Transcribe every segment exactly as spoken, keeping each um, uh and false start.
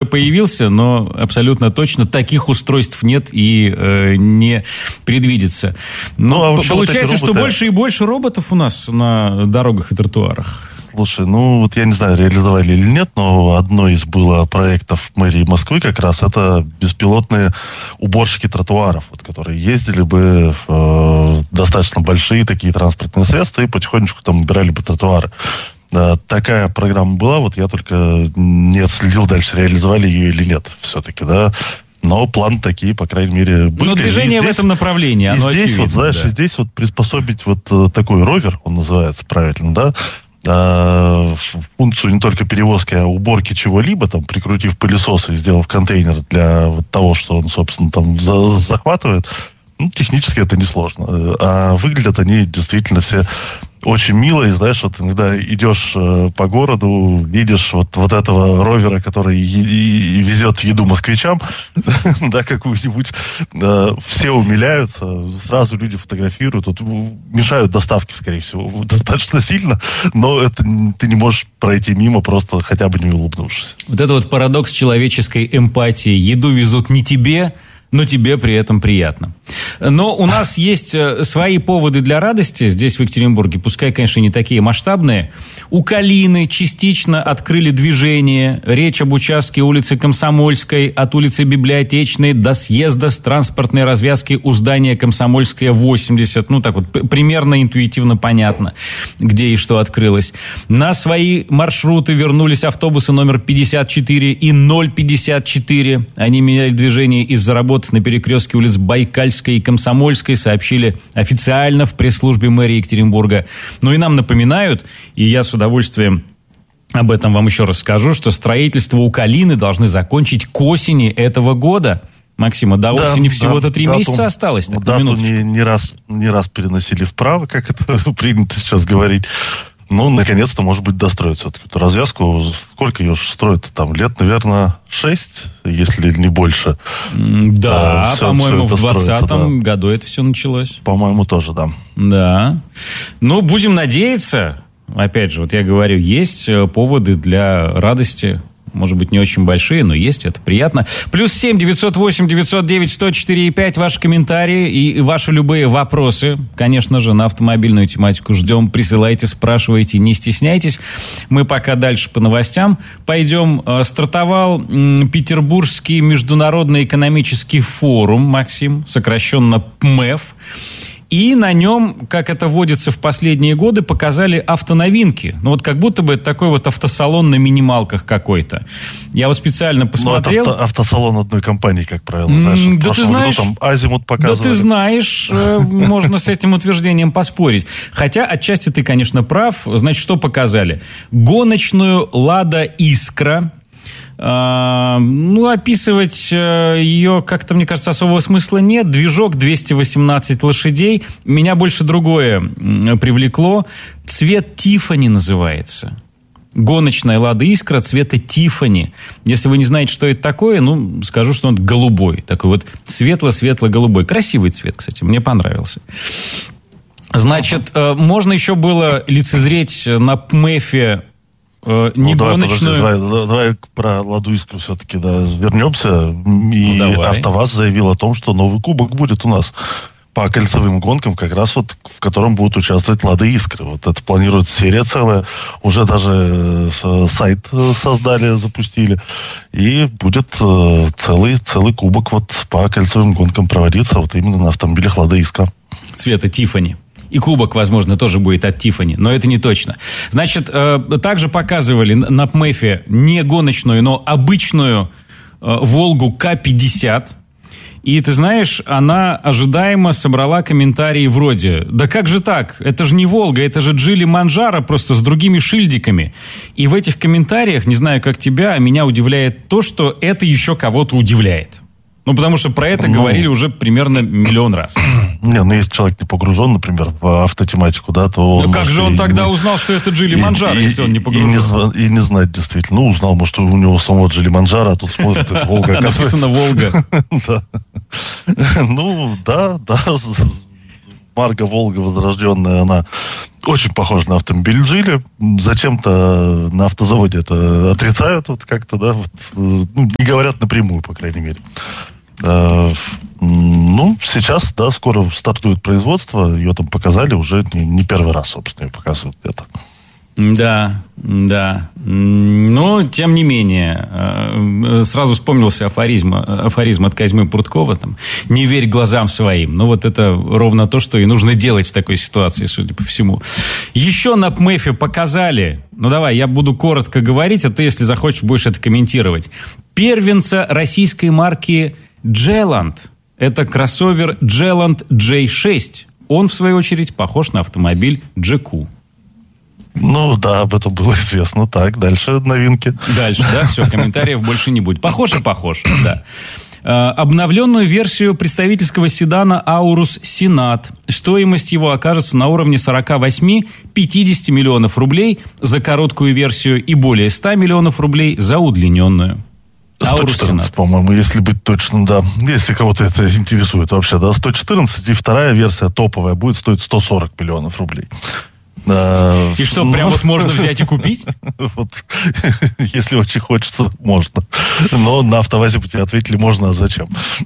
появился, но абсолютно точно таких устройств нет и э, не предвидится. Но ну, а получается, вот роботы... что больше и больше роботов у нас на дорогах и тротуарах. Слушай, ну вот я не знаю, реализовали или нет, но одно из было проектов мэрии Москвы как раз это беспилотные уборщики тротуаров, вот, которые ездили бы в э, достаточно большие такие транспортные средства и потихонечку там убирали бы тротуары. Да, такая программа была, вот я только не отследил дальше, реализовали ее или нет все-таки, да. Но планы такие, по крайней мере, были. Но движение здесь, в этом направлении, оно и здесь очевидно, вот, знаешь, да. и здесь вот приспособить вот э, такой ровер, он называется правильно, да, э, функцию не только перевозки, а уборки чего-либо, там, прикрутив пылесос и сделав контейнер для вот того, что он, собственно, там за- захватывает, ну, технически это несложно. А выглядят они действительно все очень мило, и знаешь, вот иногда идешь э, по городу, видишь вот, вот этого ровера, который е- и, и везет еду москвичам, да, какую-нибудь, э, все умиляются, сразу люди фотографируют, вот, мешают доставке, скорее всего, достаточно сильно, но это ты не можешь пройти мимо, просто хотя бы не улыбнувшись. Вот это вот парадокс человеческой эмпатии. Еду везут не тебе, но тебе при этом приятно. Но у нас есть свои поводы для радости здесь, в Екатеринбурге, пускай, конечно, не такие масштабные. У Калины частично открыли движение. Речь об участке улицы Комсомольской от улицы Библиотечной до съезда с транспортной развязки у здания Комсомольская, восемьдесят. Ну, так вот, примерно интуитивно понятно, где и что открылось. На свои маршруты вернулись автобусы номер пятьдесят четыре и ноль пятьдесят четыре. Они меняли движение из-за работы на перекрестке улиц Байкальской и Комсомольской, сообщили официально в пресс-службе мэрии Екатеринбурга. Ну и нам напоминают, и я с удовольствием об этом вам еще раз скажу, что строительство у Калины должны закончить к осени этого года. Максима, до да, осени всего-то три да, месяца осталось. Так, дату не, не, раз, не раз переносили вправо, как это принято сейчас говорить. Ну, наконец-то, может быть, достроить все-таки эту развязку. Сколько ее строят? Там лет, наверное, шесть, если не больше. Да, а, все, по-моему, все в двадцатом да. году это все началось. По-моему, тоже, да. Да. Ну, будем надеяться. Опять же, вот я говорю, есть поводы для радости. Может быть, не очень большие, но есть, это приятно. Плюс семь девятьсот восемь девятьсот девять сто четыре и пять. Ваши комментарии и ваши любые вопросы, конечно же, на автомобильную тематику ждем. Присылайте, спрашивайте, не стесняйтесь. Мы пока дальше по новостям пойдем. Стартовал Петербургский международный экономический форум, Максим, сокращенно ПМЭФ. И на нем, как это водится в последние годы, показали автоновинки. Ну, вот как будто бы это такой вот автосалон на минималках какой-то. Я вот специально посмотрел. Ну, это авто, автосалон одной компании, как правило. Знаешь, mm, да ты знаешь, году, там Азимут показывали. Да ты знаешь, можно с этим утверждением поспорить. Хотя отчасти ты, конечно, прав. Значит, что показали? Гоночную «Лада Искра». Ну, описывать ее как-то, мне кажется, особого смысла нет. Движок двести восемнадцать лошадей. Меня больше другое привлекло. Цвет Тиффани называется. Гоночная «Лада Искра» цвета Тиффани. Если вы не знаете, что это такое, ну, скажу, что он голубой. Такой вот светло-светло-голубой. Красивый цвет, кстати, мне понравился. Значит, можно еще было лицезреть на ПМЭФе не ну, гоночную... Давай, давай, давай про «Ладу Искру» все-таки да, вернемся. И ну, АвтоВАЗ заявил о том, что новый кубок будет у нас по кольцевым гонкам, как раз вот в котором будут участвовать «Лада Искры». Вот это планируется серия целая. Уже даже сайт создали, запустили. И будет целый, целый кубок вот по кольцевым гонкам проводиться вот именно на автомобилях «Лада Искра». Цвета Тиффани. И кубок, возможно, тоже будет от Тиффани, но это не точно. Значит, э, также показывали на ПМЭФе не гоночную, но обычную э, Волгу К пятьдесят. И ты знаешь, она ожидаемо собрала комментарии вроде: да как же так? Это же не Волга, это же Джили Манджаро, просто с другими шильдиками. И в этих комментариях, не знаю, как тебя, меня удивляет то, что это еще кого-то удивляет. Ну, потому что про это ну, говорили уже примерно миллион раз. Не, ну, если человек не погружен, например, в автотематику, да, то... Ну, как же он тогда не... узнал, что это Джили Манджаро, и, если он не погружен? И не, и не знать, действительно. Ну, узнал, может, у него самого Джили Манджаро, а тут смотрит, это Волга, оказывается. Написано «Волга». Ну, да, да. Марка «Волга» возрожденная, она очень похожа на автомобиль Джили. Зачем-то на автозаводе это отрицают вот как-то, да, вот, ну, напрямую, по крайней мере. Ну, сейчас, да, скоро стартует производство, ее там показали уже не, не первый раз, собственно, ее показывают где-то. Да, да. Но, тем не менее, сразу вспомнился афоризм, афоризм от Козьмы Пруткова, там, «Не верь глазам своим». Ну, вот это ровно то, что и нужно делать в такой ситуации, судя по всему. Еще на ПМЭФе показали, ну, давай, я буду коротко говорить, а ты, если захочешь, будешь это комментировать. Первенца российской марки «Джеланд». Это кроссовер «Джеланд джей шесть». Он, в свою очередь, похож на автомобиль «Джеку». Ну, да, об этом было известно. Так, дальше новинки. Дальше, да, все, комментариев больше не будет. Похож и похож, да. Обновленную версию представительского седана «Аурус Сенат». Стоимость его окажется на уровне сорок восемь-пятьдесят миллионов рублей за короткую версию и более ста миллионов рублей за удлиненную. сто четырнадцать, по-моему, если быть точным, да. Если кого-то это интересует вообще, да. сто четырнадцать, и вторая версия топовая будет стоить сто сорок миллионов рублей. И что, ну, прям вот можно взять и купить? Вот, если очень хочется, можно. Но на АвтоВАЗе тебе ответили, можно, а зачем?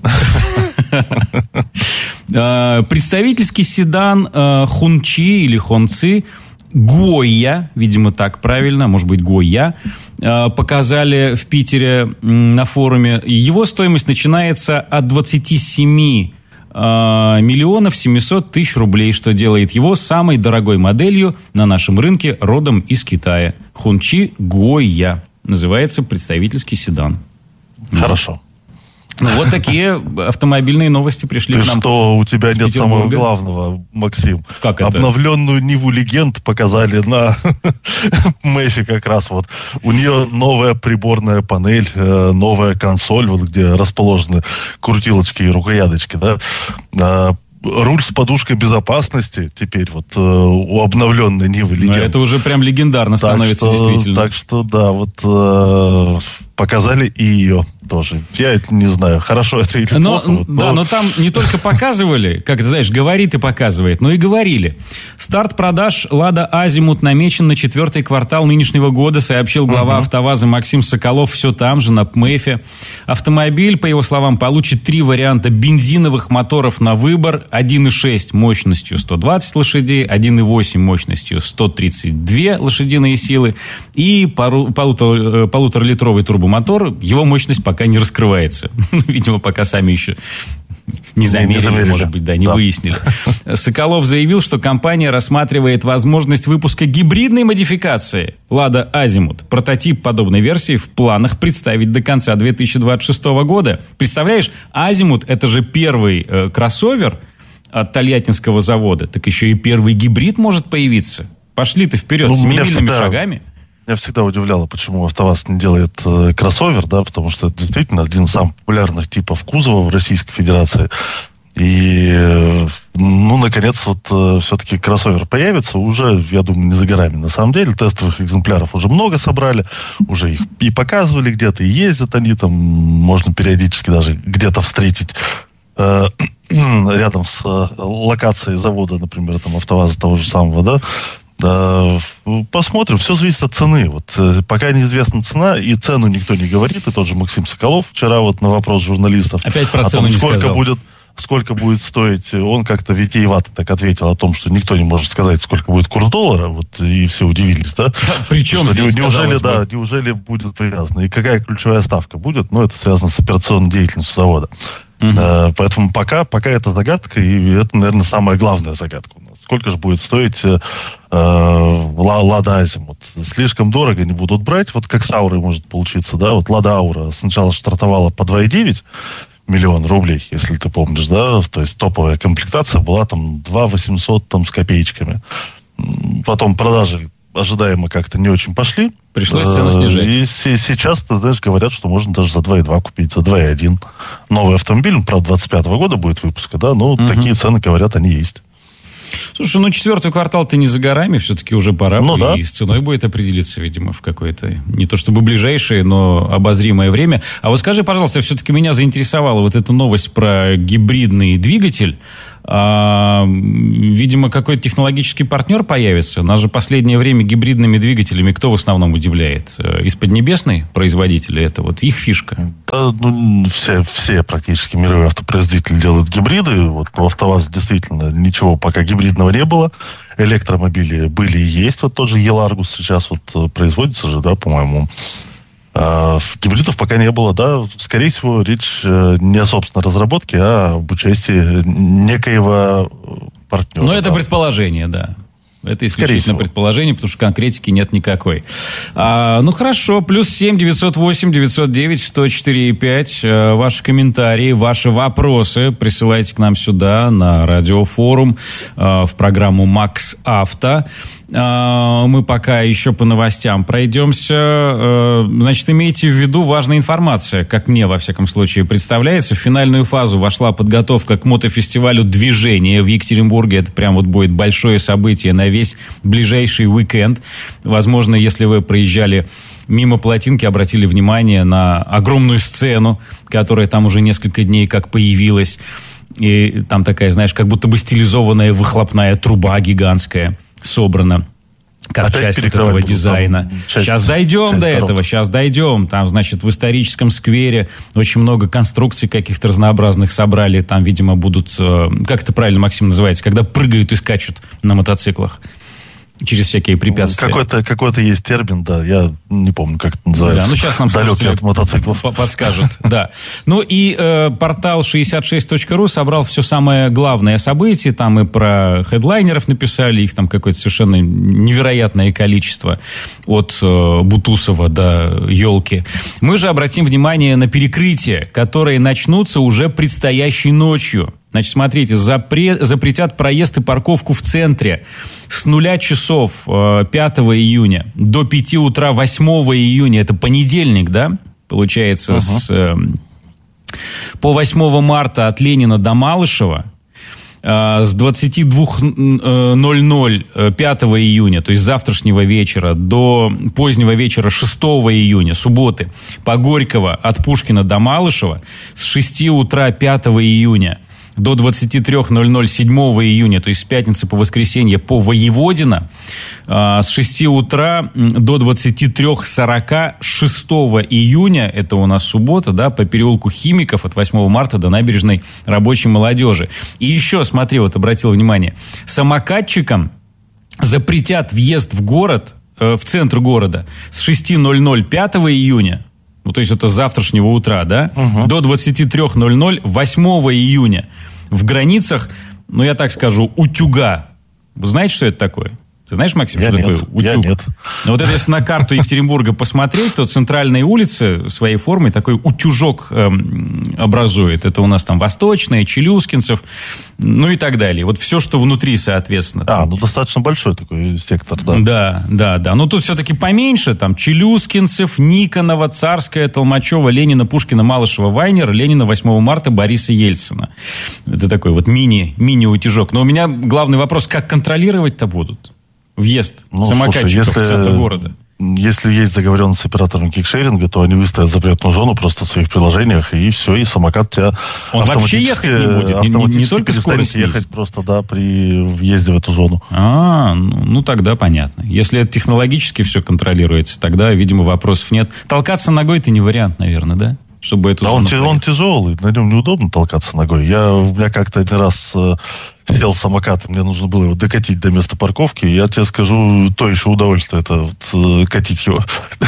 Представительский седан Хунчи или Хонци Гойя, видимо, так правильно, может быть, Гойя, показали в Питере на форуме. Его стоимость начинается от двадцати семи миллионов семьсот тысяч рублей, что делает его самой дорогой моделью на нашем рынке родом из Китая. Хунчи Гойя. Называется представительский седан. Хорошо. Ну, вот такие автомобильные новости пришли Ты к нам. Что, у тебя нет самого главного, Максим? Как это? Обновленную Ниву Легенд показали на МЭФе как раз вот. У нее новая приборная панель, новая консоль, вот где расположены крутилочки и рукояточки, да. Руль с подушкой безопасности теперь вот э, у обновленной Нивы Легенд. Это уже прям легендарно так становится, что, действительно. Так что, да, вот э, показали и ее тоже. Я не знаю, хорошо это или но, плохо. Вот, да, но... но там не только показывали, как ты знаешь, говорит и показывает, но и говорили. Старт продаж «Лада Азимут» намечен на четвертый квартал нынешнего года, сообщил глава uh-huh. «АвтоВАЗа» Максим Соколов все там же, на ПМЭФе. Автомобиль, по его словам, получит три варианта бензиновых моторов на выбор. один и шесть мощностью сто двадцать лошадей, один и восемь мощностью сто тридцать две лошадиные силы и пару, полутора, полуторалитровый турбомотор. Его мощность пока не раскрывается. Видимо, пока сами еще не замерили, не замерили. может быть, да, не да. выяснили. Соколов заявил, что компания рассматривает возможность выпуска гибридной модификации «Лада Азимут». Прототип подобной версии в планах представить до конца две тысячи двадцать шестого года. Представляешь, Азимут – это же первый э, кроссовер от Тольяттинского завода. Так еще и первый гибрид может появиться. Пошли ты вперед, ну, семимильными шагами. Меня всегда удивляло, почему АвтоВАЗ не делает э, кроссовер, да, потому что это действительно один из самых популярных типов кузова в Российской Федерации. И, э, ну, наконец, вот э, все-таки кроссовер появится уже, я думаю, не за горами. На самом деле, тестовых экземпляров уже много собрали, уже их и показывали где-то, и ездят они там, можно периодически даже где-то встретить э, рядом с э, локацией завода, например, там, АвтоВАЗа того же самого, да. Да, посмотрим, все зависит от цены. Вот, пока неизвестна цена, и цену никто не говорит. И тот же Максим Соколов вчера вот на вопрос журналистов опять про о цену том, не сколько сказал. будет, сколько будет стоить, он как-то витиевато так ответил о том, что никто не может сказать, сколько будет курс доллара. Вот, и все удивились, да? Причем что, здесь, неужели, да, неужели будет привязано? И какая ключевая ставка будет? Ну, это связано с операционной деятельностью завода. Uh-huh. А, поэтому пока, пока это загадка, и это, наверное, самая главная загадка у нас. Сколько же будет стоить э, Лада Азимут? Слишком дорого не будут брать. Вот как с Аурой может получиться, да? Вот Лада Аура сначала стартовала по два и девять миллиона рублей, если ты помнишь, да? То есть топовая комплектация была там два восемьсот там, с копеечками. Потом продажи ожидаемо как-то не очень пошли. Пришлось цену снижать. И сейчас, ты знаешь, говорят, что можно даже за два и два купить, за два и один. Новый автомобиль, он, правда, двадцать пятого года будет выпуска, да? Но угу. такие цены, говорят, они есть. Слушай, ну четвертый квартал-то не за горами, все-таки уже пора, ну, и да. с ценой будет определиться, видимо, в какое-то, не то чтобы ближайшее, но обозримое время. А вот скажи, пожалуйста, все-таки меня заинтересовала вот эта новость про гибридный двигатель. А, видимо, какой-то технологический партнер появится. Нас же последнее время гибридными двигателями кто в основном удивляет? Из Поднебесной производители? Это вот их фишка? Да, ну, все, все практически мировые автопроизводители делают гибриды. Вот у АвтоВАЗ действительно ничего пока гибридного не было. Электромобили были и есть. Вот тот же Еларгус сейчас вот производится же, да, по-моему. А гибридов пока не было, да. Скорее всего, речь не о собственной разработке, а об участии некоего партнера. Ну, это да. предположение, да. Это исключительно предположение, потому что конкретики нет никакой. А, ну, хорошо. Плюс семь девятьсот восемь девятьсот девять сто четыре пять. Ваши комментарии, ваши вопросы присылайте к нам сюда, на радиофорум, в программу «Макс Авто». Мы пока еще по новостям пройдемся. Значит, имейте в виду, важная информация, как мне, во всяком случае, представляется. В финальную фазу вошла подготовка к мотофестивалю «Движение» в Екатеринбурге. Это прям вот будет большое событие на весь ближайший уикенд. Возможно, если вы проезжали мимо плотинки, обратили внимание на огромную сцену, которая там уже несколько дней как появилась. И там такая, знаешь, как будто бы стилизованная выхлопная труба гигантская собрана, как Опять часть вот этого дизайна. Часть, сейчас дойдем до дорог. этого, сейчас дойдем. Там, значит, в историческом сквере очень много конструкций каких-то разнообразных собрали. Там, видимо, будут, как это правильно, Максим, называется, когда прыгают и скачут на мотоциклах через всякие препятствия. Какой-то, какой-то есть термин, да, я не помню, как это называется. Да, ну сейчас нам далекий от мотоциклов подскажут. Да. Ну и э, портал шестьдесят шесть точка ру собрал все самое главное событие. Там и про хедлайнеров написали, их там какое-то совершенно невероятное количество. От э, Бутусова до елки. Мы же обратим внимание на перекрытия, которые начнутся уже предстоящей ночью. Значит, смотрите, запрет, запретят проезд и парковку в центре с нуля часов пятого июня до пяти утра восьмого июня. Это понедельник, да? Получается, uh-huh. с, э, по восьмого марта от Ленина до Малышева. Э, с двадцати двух ноль ноль пятого июня, то есть завтрашнего вечера, до позднего вечера шестого июня, субботы, по Горького от Пушкина до Малышева. С шести утра пятого июня до двадцати трёх ноль ноль седьмого июня, то есть с пятницы по воскресенье по Воеводино, э, с шести утра до двадцати трёх сорока шестого июня, это у нас суббота, да, по переулку Химиков от восьмого марта до набережной Рабочей Молодежи. И еще, смотри, вот обратил внимание, самокатчикам запретят въезд в город, э, в центр города с шести ноль ноль пятого июня, ну, то есть это с завтрашнего утра, да, угу. до двадцати трёх ноль ноль восьмого июня. В границах, ну, я так скажу, утюга. Вы знаете, что это такое? Ты знаешь, Максим, я что нет, такое утюг? Я нет. Ну, вот это если на карту Екатеринбурга посмотреть, то центральные улицы своей формой такой утюжок эм, образует. Это у нас там Восточная, Челюскинцев, ну и так далее. Вот все, что внутри, соответственно. А, ну достаточно большой такой сектор, да. Да, да, да. Но тут все-таки поменьше. Там Челюскинцев, Никонова, Царская, Толмачева, Ленина, Пушкина, Малышева, Вайнера, Ленина, восьмого марта, Бориса Ельцина. Это такой вот мини, мини-утюжок. Но у меня главный вопрос, как контролировать-то будут? Въезд ну, самокатчиков слушай, если, в центр города. Если есть договоренность с оператором кикшеринга, то они выставят запретную зону просто в своих приложениях, и все, и самокат у тебя Он автоматически, вообще ехать не будет, автоматически не, не только скорость ехать просто, да, при въезде в эту зону. А, ну, ну тогда понятно. Если это технологически все контролируется, тогда, видимо, вопросов нет. Толкаться ногой-то не вариант, наверное, да? Чтобы эту да он, он тяжелый, на нем неудобно толкаться ногой. Я, у меня как-то один раз э, сел самокат, мне нужно было его докатить до места парковки, и я тебе скажу, то еще удовольствие это вот, э, катить его.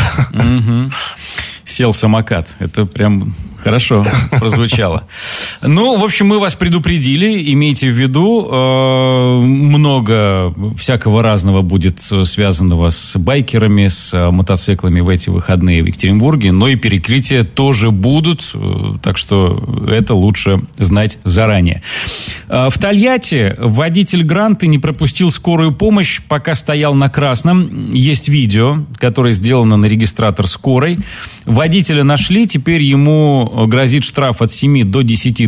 Угу. Сел самокат, это прям хорошо прозвучало. Ну, в общем, мы вас предупредили, имейте в виду, э, много всякого разного будет связанного с байкерами, с мотоциклами в эти выходные в Екатеринбурге, но и перекрытия тоже будут, э, так что это лучше знать заранее. Э, в Тольятти водитель Гранты не пропустил скорую помощь, пока стоял на красном. Есть видео, которое сделано на регистратор скорой. Водителя нашли, теперь ему грозит штраф от семи до десяти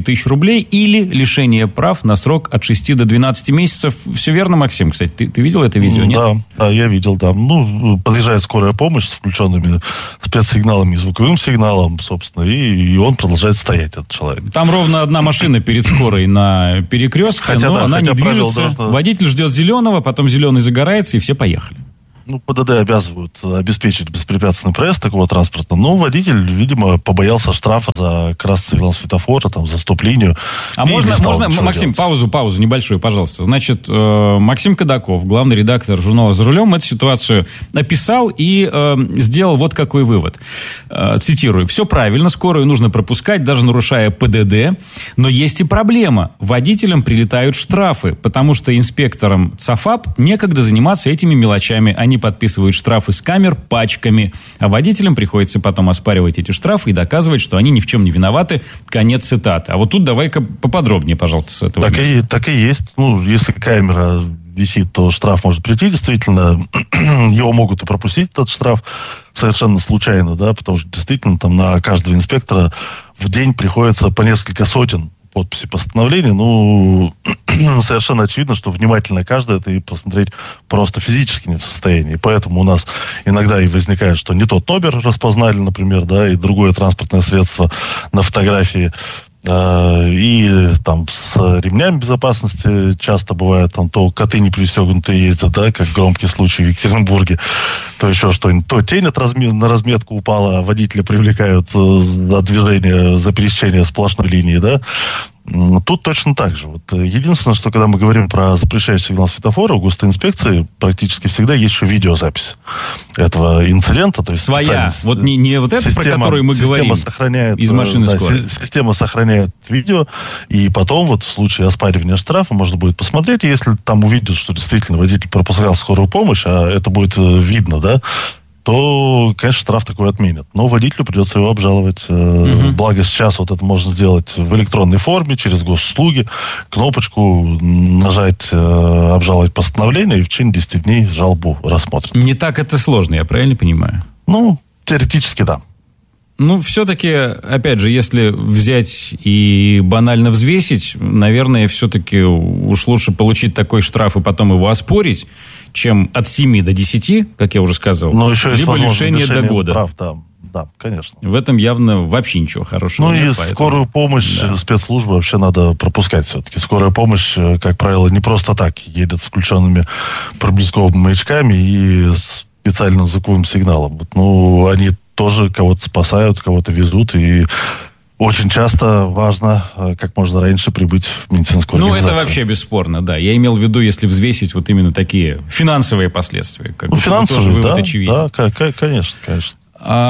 тысяч рублей или лишение прав на срок от шести до двенадцати месяцев. Все верно, Максим, кстати? Ты, ты видел это видео, нет? Да, да, я видел, да. Ну, подъезжает скорая помощь с включенными спецсигналами и звуковым сигналом, собственно, и, и он продолжает стоять, этот человек. Там ровно одна машина перед скорой на перекрестке, хотя, но да, она не движется. Должно... Водитель ждет зеленого, потом зеленый загорается, и все поехали. Ну, ПДД обязывают обеспечить беспрепятственный проезд такого транспорта, но водитель, видимо, побоялся штрафа за красный сигнал светофора, там, за стоп-линию. А можно, можно Максим, делать. паузу, паузу небольшую, пожалуйста. Значит, э, Максим Кадаков, главный редактор журнала «За рулем», эту ситуацию описал и э, сделал вот какой вывод. Э, цитирую. «Все правильно, скорую нужно пропускать, даже нарушая ПДД, но есть и проблема. Водителям прилетают штрафы, потому что инспекторам ЦАФАП некогда заниматься этими мелочами. Они подписывают штрафы с камер пачками, а водителям приходится потом оспаривать эти штрафы и доказывать, что они ни в чем не виноваты». Конец цитаты. А вот тут давай-ка поподробнее, пожалуйста, с этого так места. И, так и есть. Ну, если камера висит, то штраф может прийти, действительно. Его могут и пропустить, этот штраф, совершенно случайно, да, потому что действительно там на каждого инспектора в день приходится по несколько сотен подписи постановления. Ну, совершенно очевидно, что внимательно каждый это и посмотреть просто физически не в состоянии. Поэтому у нас иногда и возникает, что не тот номер распознали, например, да, и другое транспортное средство на фотографии. И там с ремнями безопасности часто бывает, там то коты не пристегнутые ездят, да, как громкий случай в Екатеринбурге, то еще что-нибудь. То тень от разме- на разметку упала, а водителя привлекают за движение, за пересечение сплошной линии, да. Тут точно так же. Вот единственное, что когда мы говорим про запрещающий сигнал светофора, у госинспекции практически всегда есть еще видеозапись этого инцидента. То есть своя. Вот не, не вот эта, система, про которую мы говорим, сохраняет, из машины да, скорой. Система сохраняет видео, и потом вот в случае оспаривания штрафа можно будет посмотреть, и если там увидят, что действительно водитель пропускал скорую помощь, а это будет видно, да, то, конечно, штраф такой отменят. Но водителю придется его обжаловать. Угу. Благо сейчас вот это можно сделать в электронной форме, через госуслуги, кнопочку нажать, обжаловать постановление, и в течение десяти дней жалобу рассмотрят. Не так это сложно, я правильно понимаю? Ну, теоретически, да. Ну, все-таки, опять же, если взять и банально взвесить, наверное, все-таки уж лучше получить такой штраф и потом его оспорить, чем от семи до десяти, как я уже сказал, но еще либо лишение до года. Прав, да, да, конечно. В этом явно вообще ничего хорошего ну нет. Ну и поэтому... скорую помощь, да. спецслужбы вообще надо пропускать все-таки. Скорая помощь, как правило, не просто так едет с включенными проблесковыми маячками и с специальным звуковым сигналом. Вот, ну, они тоже кого-то спасают, кого-то везут, и очень часто важно как можно раньше прибыть в медицинскую ну, организацию. Ну, это вообще бесспорно, да. Я имел в виду, если взвесить вот именно такие финансовые последствия. Как ну, финансовые, тоже вывод да, очевиден. да, конечно, конечно.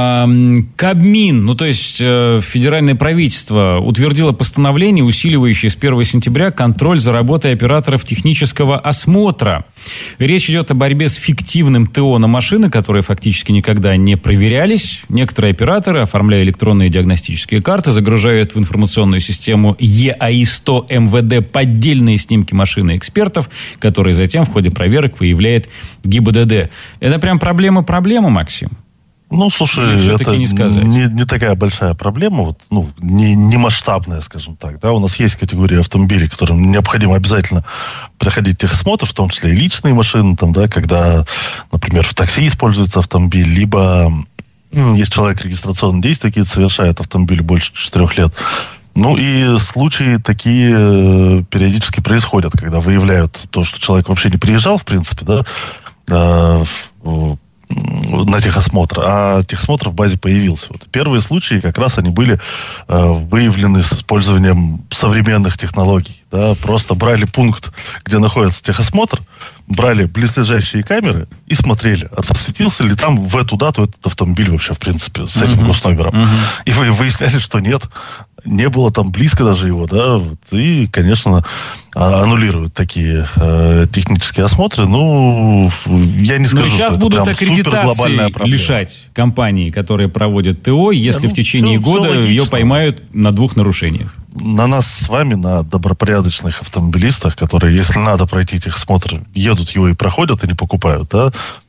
Кабмин, ну то есть федеральное правительство, утвердило постановление, усиливающее с первого сентября контроль за работой операторов технического осмотра. Речь идет о борьбе с фиктивным ТО на машины, которые фактически никогда не проверялись. Некоторые операторы, оформляя электронные диагностические карты, загружают в информационную систему е а и сто эм вэ дэ поддельные снимки машины экспертов, которые затем в ходе проверок выявляет ГИБДД. Это прям проблема-проблема, Максим? Ну, слушай, это не, не, не такая большая проблема, вот, ну, не, не масштабная, скажем так, да, у нас есть категории автомобилей, которым необходимо обязательно проходить техосмотр, в том числе и личные машины, там, да, когда, например, в такси используется автомобиль, либо ну, есть человек, регистрационные действия какие-то совершает автомобиль больше четырех лет. Ну, и случаи такие э, периодически происходят, когда выявляют то, что человек вообще не приезжал, в принципе, да, э, в, на техосмотр, а техосмотр в базе появился. Вот первые случаи как раз они были э, выявлены с использованием современных технологий. Да, просто брали пункт, где находится техосмотр, брали близлежащие камеры и смотрели, осветился ли там в эту дату этот автомобиль вообще, в принципе, с этим uh-huh. госномером. Uh-huh. И вы выясняли, что нет, не было там близко даже его, да, вот, и, конечно, аннулируют такие э, технические осмотры. Ну, я не скажу, но сейчас что будут это аккредитации лишать компании, которые проводят ТО, если yeah, ну, в течение все, года все ее поймают на двух нарушениях. На нас с вами, на добропорядочных автомобилистах, которые, если надо пройти техосмотр, едут его и проходят, и не покупают, да,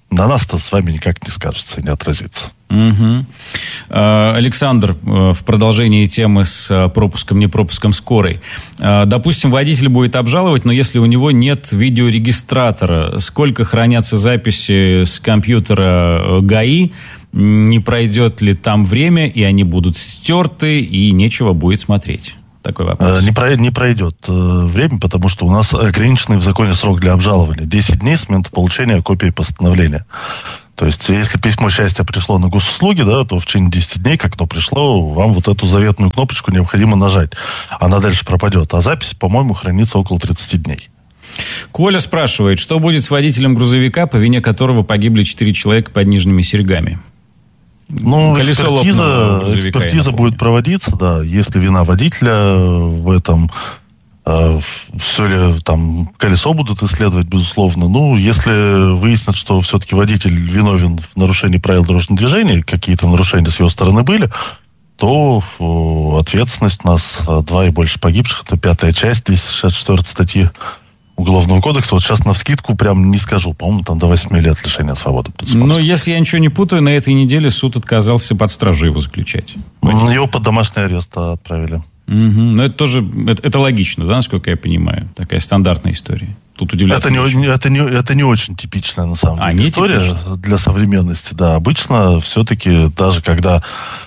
на нас-то с вами никак не скажется и не отразится. Угу. Александр, в продолжении темы с пропуском, не пропуском скорой. Допустим, водитель будет обжаловать, но если у него нет видеорегистратора, сколько хранятся записи с компьютера ГАИ, не пройдет ли там время, и они будут стерты, и нечего будет смотреть? Такой вопрос. Не, про, не пройдет время, потому что у нас ограниченный в законе срок для обжалования. десять дней с момента получения копии постановления. То есть, если письмо счастья пришло на госуслуги, да, то в течение десяти дней, как оно пришло, вам вот эту заветную кнопочку необходимо нажать. Она дальше пропадет. А запись, по-моему, хранится около тридцати дней. Коля спрашивает, что будет с водителем грузовика, по вине которого погибли четыре человека под Нижними Серьгами? Ну, Колесо экспертиза, экспертиза будет проводиться, да. Если вина водителя в этом... Все ли там колесо будут исследовать, безусловно. Ну, если выяснят, что все-таки водитель виновен в нарушении правил дорожного движения, какие-то нарушения с его стороны были, то о, ответственность у нас два и больше погибших. Это пятая часть двести шестьдесят четвёртой статьи Уголовного кодекса. Вот сейчас навскидку прям не скажу. По-моему, там до восьми лет лишения свободы. Но если я ничего не путаю, на этой неделе суд отказался под стражу его заключать. Его под домашний арест отправили. Угу. Но это тоже, это, это логично, да, насколько я понимаю? Такая стандартная история. Тут удивляться это не, это, не, это не очень типичная, на самом деле, а, история типично? Для современности. Да, обычно все-таки, даже когда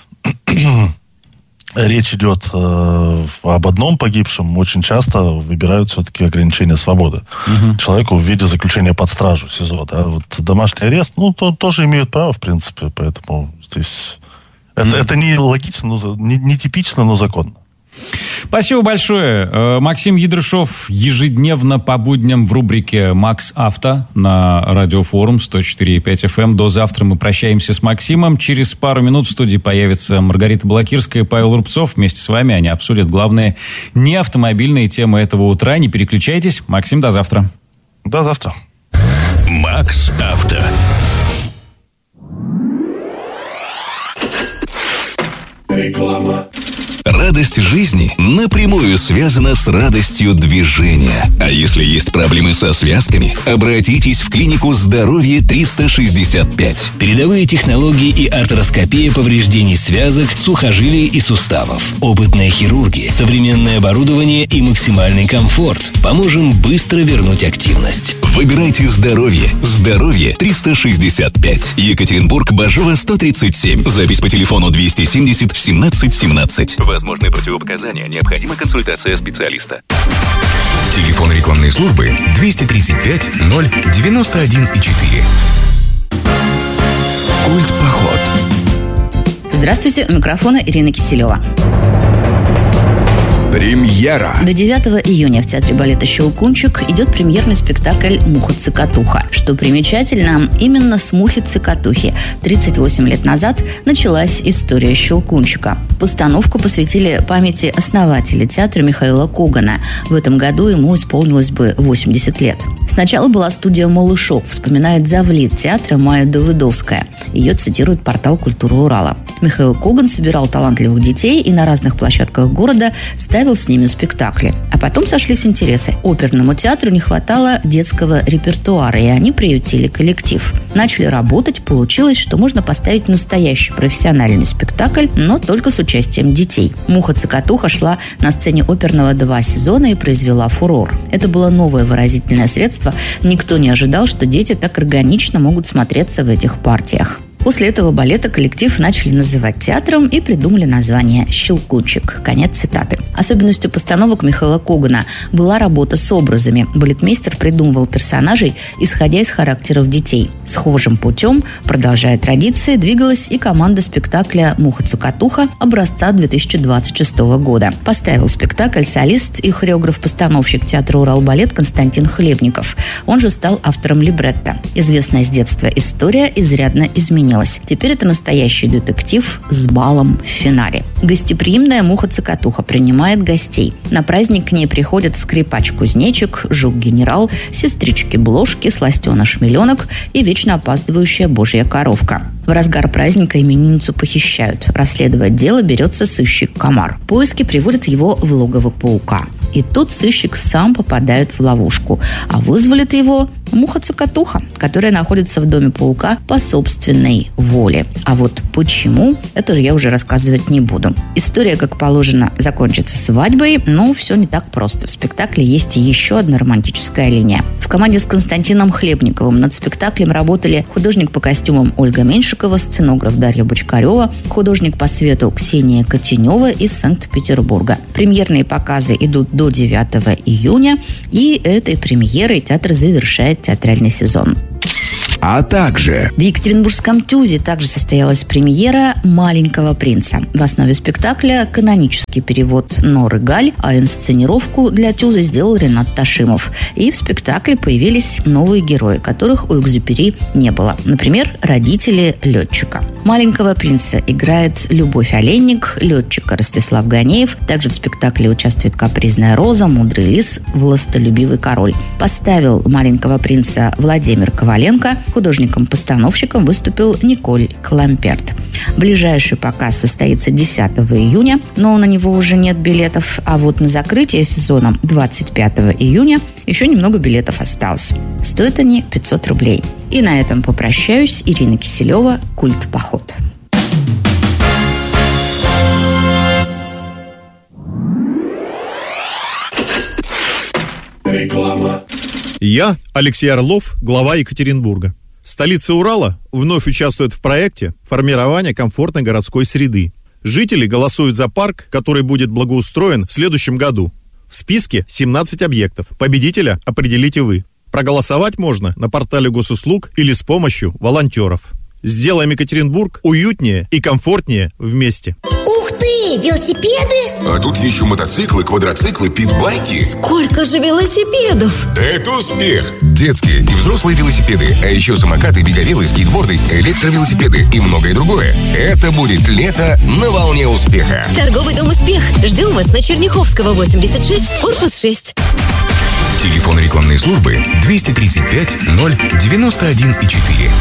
речь идет э, об одном погибшем, очень часто выбирают все-таки ограничение свободы угу. человеку в виде заключения под стражу СИЗО. Да? Вот домашний арест, ну, то, тоже имеют право, в принципе, поэтому здесь... Это, угу. это не логично, но, не, не типично, но законно. Спасибо большое. Максим Ядрышев ежедневно по будням в рубрике «Макс Авто» на Радиофорум сто четыре и пять эф эм. До завтра мы прощаемся с Максимом. Через пару минут в студии появится Маргарита Балакирская и Павел Рубцов. Вместе с вами они обсудят главные неавтомобильные темы этого утра. Не переключайтесь. Максим, до завтра. До завтра. «Макс Авто». Реклама. Радость жизни напрямую связана с радостью движения. А если есть проблемы со связками, обратитесь в клинику «Здоровье триста шестьдесят пять». Передовые технологии и артроскопия повреждений связок, сухожилий и суставов. Опытные хирурги, современное оборудование и максимальный комфорт. Поможем быстро вернуть активность. Выбирайте здоровье. «Здоровье триста шестьдесят пять». Екатеринбург, Бажова, сто тридцать семь. Запись по телефону двести семьдесят семнадцать семнадцать. Возможны противопоказания. Необходима консультация специалиста. Телефон рекламной службы двести тридцать пять ноль девяносто один четыре. Культпоход. Здравствуйте, у микрофона Ирина Киселева. Премьера. До девятого июня в театре балета «Щелкунчик» идет премьерный спектакль «Муха-цокотуха». Что примечательно, именно с мухи-цокотухи тридцать восемь лет назад началась история «Щелкунчика». Постановку посвятили памяти основателя театра Михаила Когана. В этом году ему исполнилось бы восемьдесят лет. Сначала была студия «Малышов», вспоминает завлит театра Майя Давыдовская. Ее цитирует портал «Культура Урала». Михаил Коган собирал талантливых детей и на разных площадках города ставил с ними спектакли. А потом сошлись интересы. Оперному театру не хватало детского репертуара, и они приютили коллектив. Начали работать, получилось, что можно поставить настоящий профессиональный спектакль, но только с участием детей. «Муха-цокотуха» шла на сцене оперного два сезона и произвела фурор. Это было новое выразительное средство. Никто не ожидал, что дети так органично могут смотреться в этих партиях. После этого балета коллектив начали называть театром и придумали название «Щелкунчик». Конец цитаты. Особенностью постановок Михаила Когана была работа с образами. Балетмейстер придумывал персонажей, исходя из характеров детей. Схожим путем, продолжая традиции, двигалась и команда спектакля «Муха-цокотуха» образца две тысячи двадцать шестого года. Поставил спектакль солист и хореограф-постановщик театра «Уралбалет» Константин Хлебников. Он же стал автором либретто. Известная с детства история изрядно изменилась. Теперь это настоящий детектив с балом в финале. Гостеприимная муха-цокотуха принимает гостей. На праздник к ней приходят скрипач-кузнечик, жук-генерал, сестрички-блошки, сластена-шмеленок и вечно опаздывающая божья коровка. В разгар праздника именинницу похищают. Расследовать дело берется сыщик Комар. Поиски приводят его в логово паука. И тут сыщик сам попадает в ловушку. А вызволит его муха-цокотуха, которая находится в доме паука по собственной воле. А вот почему, это я уже рассказывать не буду. История, как положено, закончится свадьбой, но все не так просто. В спектакле есть еще одна романтическая линия. В команде с Константином Хлебниковым над спектаклем работали художник по костюмам Ольга Меньшикова, сценограф Дарья Бочкарева, художник по свету Ксения Котенева из Санкт-Петербурга. Премьерные показы идут до девятого июня, и этой премьерой театр завершает театральный сезон. А также... В Екатеринбургском ТЮЗе также состоялась премьера «Маленького принца». В основе спектакля канонический перевод Норы Галь, а инсценировку для ТЮЗа сделал Ренат Ташимов. И в спектакле появились новые герои, которых у Экзюпери не было. Например, родители летчика. «Маленького принца» играет Любовь Олейник, летчика Ростислав Ганеев. Также в спектакле участвует капризная Роза, мудрый лис, властолюбивый король. Поставил «Маленького принца» Владимир Коваленко. Художником-постановщиком выступил Николь Кламперт. Ближайший показ состоится десятого июня, но на него уже нет билетов. А вот на закрытие сезона двадцать пятого июня еще немного билетов осталось. Стоят они пятьсот рублей. И на этом попрощаюсь. Ирина Киселева, «Культ-поход». Реклама. Я, Алексей Орлов, глава Екатеринбурга. Столица Урала вновь участвует в проекте формирования комфортной городской среды. Жители голосуют за парк, который будет благоустроен в следующем году. В списке семнадцать объектов. Победителя определите вы. Проголосовать можно на портале госуслуг или с помощью волонтеров. Сделаем Екатеринбург уютнее и комфортнее вместе. Ух ты! Велосипеды? А тут еще мотоциклы, квадроциклы, питбайки. Сколько же велосипедов? Это успех! Детские и взрослые велосипеды, а еще самокаты, беговелы, скейтборды, электровелосипеды и многое другое. Это будет лето на волне успеха. Торговый дом «Успех». Ждем вас на Черняховского, восемьдесят шесть, корпус шесть. Телефон рекламной службы двести тридцать пять ноль девяносто один четыре.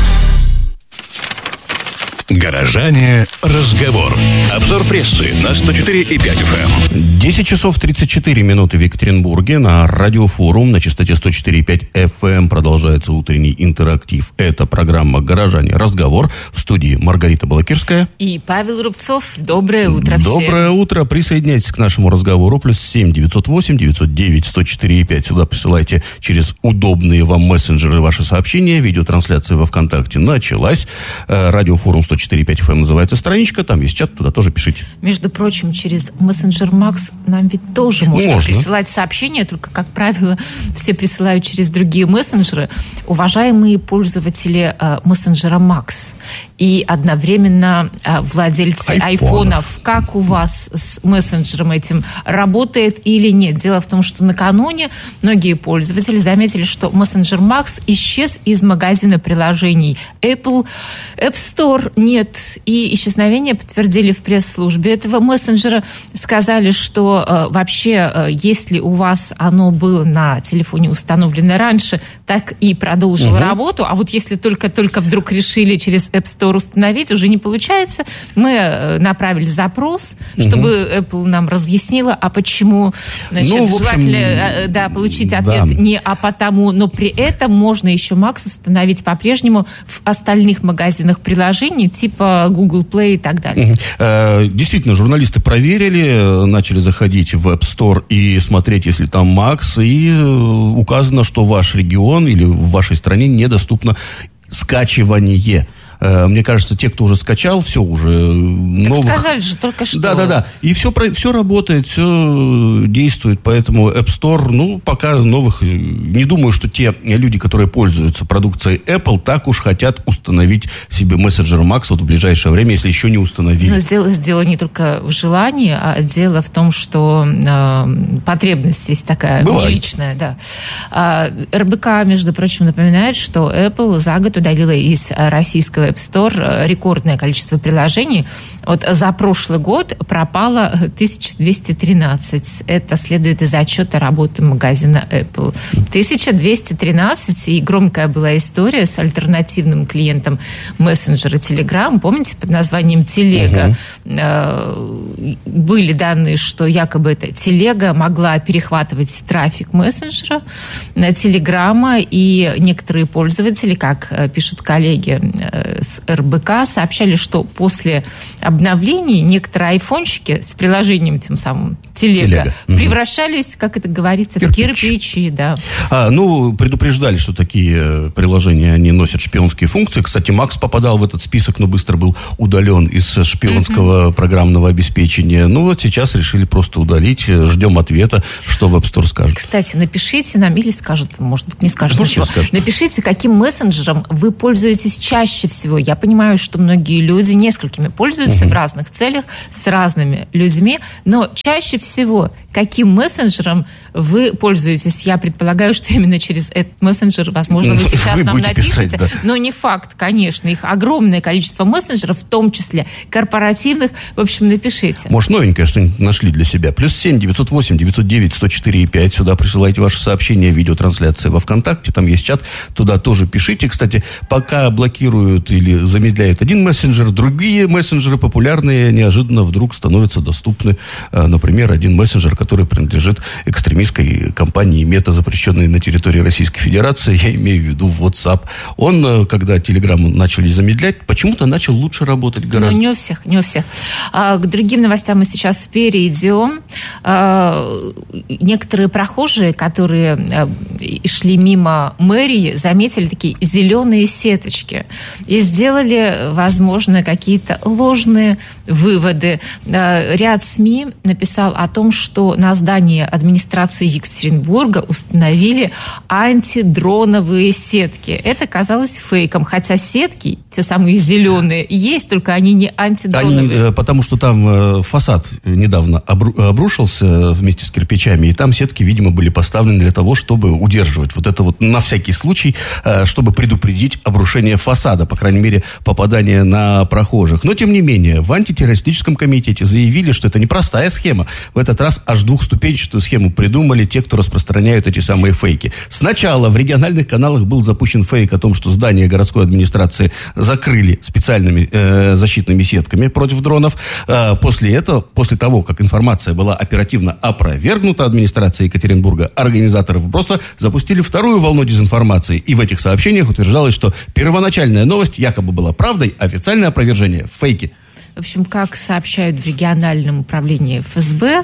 Горожане. Разговор. Обзор прессы на сто четыре и пять эф эм. десять часов тридцать четыре минуты в Екатеринбурге. На радиофорум на частоте сто четыре и пять эф эм продолжается утренний интерактив. Это программа «Горожане. Разговор». В студии Маргарита Балакирская. И Павел Рубцов. Доброе утро всем. Доброе утро. Присоединяйтесь к нашему разговору. Плюс семь девятьсот восемь девятьсот девять сто четыре и пять. Сюда присылайте через удобные вам мессенджеры ваши сообщения. Видеотрансляция во ВКонтакте началась. Радиофорум сто четыре и пять эф эм называется страничка. Там есть чат, туда тоже пишите. Между прочим, через мессенджер Макс нам ведь тоже можно, можно присылать сообщения, только, как правило, все присылают через другие мессенджеры. Уважаемые пользователи э, мессенджера Макс и одновременно э, владельцы айфонов. айфонов, как у вас с мессенджером этим работает или нет? Дело в том, что накануне многие пользователи заметили, что мессенджер Макс исчез из магазина приложений Apple, App Store нет. И исчезновение подтвердили в пресс-службе этого мессенджера. Сказали, что э, вообще, э, если у вас оно было на телефоне установлено раньше, так и продолжило угу. работу. А вот если только-только вдруг решили через App Store установить, уже не получается. Мы э, направили запрос, угу. чтобы Apple нам разъяснила, а почему. Значит, ну, общем, желательно э, да, получить ответ да. не а потому, но при этом можно еще Макс установить по-прежнему в остальных магазинах приложений, типа Google Play и так далее. Действительно, журналисты проверили, начали заходить в App Store и смотреть, если там Макс, и указано, что ваш регион или в вашей стране недоступно скачивание. Мне кажется, те, кто уже скачал, все уже так новых... сказали же только что. Да-да-да. И все, все работает, все действует. Поэтому App Store, ну, пока новых... Не думаю, что те люди, которые пользуются продукцией Apple, так уж хотят установить себе мессенджер Max вот в ближайшее время, если еще не установили. Но дело, дело не только в желании, а дело в том, что э, потребность есть такая личная. Да. А, эр бэ ка, между прочим, напоминает, что Apple за год удалила из российского App Store рекордное количество приложений. Вот за прошлый год пропало тысяча двести тринадцать. Это следует из отчета работы магазина Apple. тысяча двести тринадцать, и громкая была история с альтернативным клиентом мессенджера Telegram, помните, под названием Телега. Угу. Были данные, что якобы эта Телега могла перехватывать трафик мессенджера Телеграма, и некоторые пользователи, как пишут коллеги с эр бэ ка, сообщали, что после обновлений некоторые айфончики с приложением тем самым Телега, Телега. превращались, как это говорится, Кирпич. в кирпичи. Да. А, ну, предупреждали, что такие приложения, они носят шпионские функции. Кстати, Макс попадал в этот список, но быстро был удален из шпионского mm-hmm. программного обеспечения. Ну, вот сейчас решили просто удалить. Ждем ответа, что в App Store скажет. Кстати, напишите нам, или скажет, может быть, не скажет да ничего. Скажет. Напишите, каким мессенджером вы пользуетесь чаще всего. Я понимаю, что многие люди несколькими пользуются mm-hmm. в разных целях, с разными людьми, но чаще всего каким мессенджером вы пользуетесь? Я предполагаю, что именно через этот мессенджер, возможно, вы сейчас вы нам напишите. Писать, да. Но не факт, конечно. Их огромное количество мессенджеров, в том числе корпоративных. В общем, напишите. Может, новенькое что-нибудь нашли для себя. Плюс семь девятьсот восемь девятьсот девять сто четыре пять. Сюда присылайте ваши сообщения, видеотрансляции во ВКонтакте. Там есть чат. Туда тоже пишите. Кстати, пока блокируют или замедляют один мессенджер, другие мессенджеры популярные неожиданно вдруг становятся доступны. Например, один мессенджер, который принадлежит экстремистской компании Мета, запрещенной на территории Российской Федерации, я имею в виду WhatsApp. Он, когда Telegram начали замедлять, почему-то начал лучше работать гораздо. Ну, не у всех, не у всех. А, к другим новостям мы сейчас перейдем. А, некоторые прохожие, которые а, шли мимо мэрии, заметили такие зеленые сеточки и сделали, возможно, какие-то ложные выводы. А, ряд СМИ написал о том, что на здании администрации Екатеринбурга установили антидроновые сетки. Это казалось фейком, хотя сетки, те самые зеленые, есть, только они не антидроновые. Они, потому что там фасад недавно обрушился вместе с кирпичами, и там сетки, видимо, были поставлены для того, чтобы удерживать вот это вот на всякий случай, чтобы предупредить обрушение фасада, по крайней мере, попадание на прохожих. Но, тем не менее, в антитеррористическом комитете заявили, что это непростая схема. В этот раз аж двухступенчатую схему придумали те, кто распространяют эти самые фейки. Сначала в региональных каналах был запущен фейк о том, что здание городской администрации закрыли специальными э, защитными сетками против дронов. Э, после этого, после того, как информация была оперативно опровергнута администрацией Екатеринбурга, организаторы вброса запустили вторую волну дезинформации. И в этих сообщениях утверждалось, что первоначальная новость якобы была правдой, а официальное опровержение – фейки. В общем, как сообщают в региональном управлении эф эс бэ,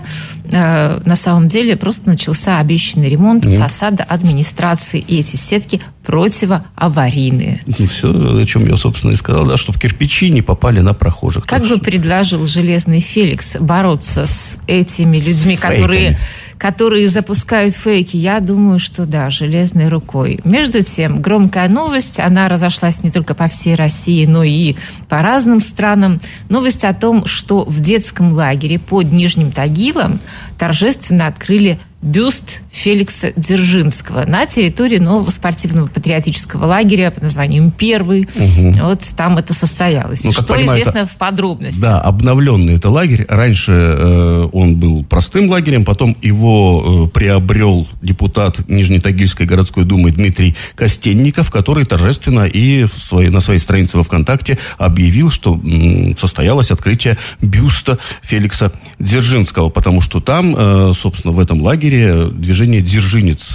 э, на самом деле просто начался обещанный ремонт mm. фасада администрации, и эти сетки противоаварийные. Ну, все, о чем я, собственно, и сказал, да, чтобы кирпичи не попали на прохожих. Как бы что... предложил Железный Феликс бороться с этими людьми, Фейками. которые... которые запускают фейки, я думаю, что да, железной рукой. Между тем, громкая новость, она разошлась не только по всей России, но и по разным странам. Новость о том, что в детском лагере под Нижним Тагилом торжественно открыли бюст Феликса Дзержинского на территории нового спортивного патриотического лагеря под названием «Первый». Угу. Вот там это состоялось. Ну, что понимаю, известно это, в подробностях. Да, обновленный это лагерь. Раньше э, он был простым лагерем, потом его э, приобрел депутат Нижнетагильской городской думы Дмитрий Костенников, который торжественно и в своей, на своей странице во ВКонтакте объявил, что м, состоялось открытие бюста Феликса Дзержинского, потому что там, э, собственно, в этом лагере движение «Дзержинец»,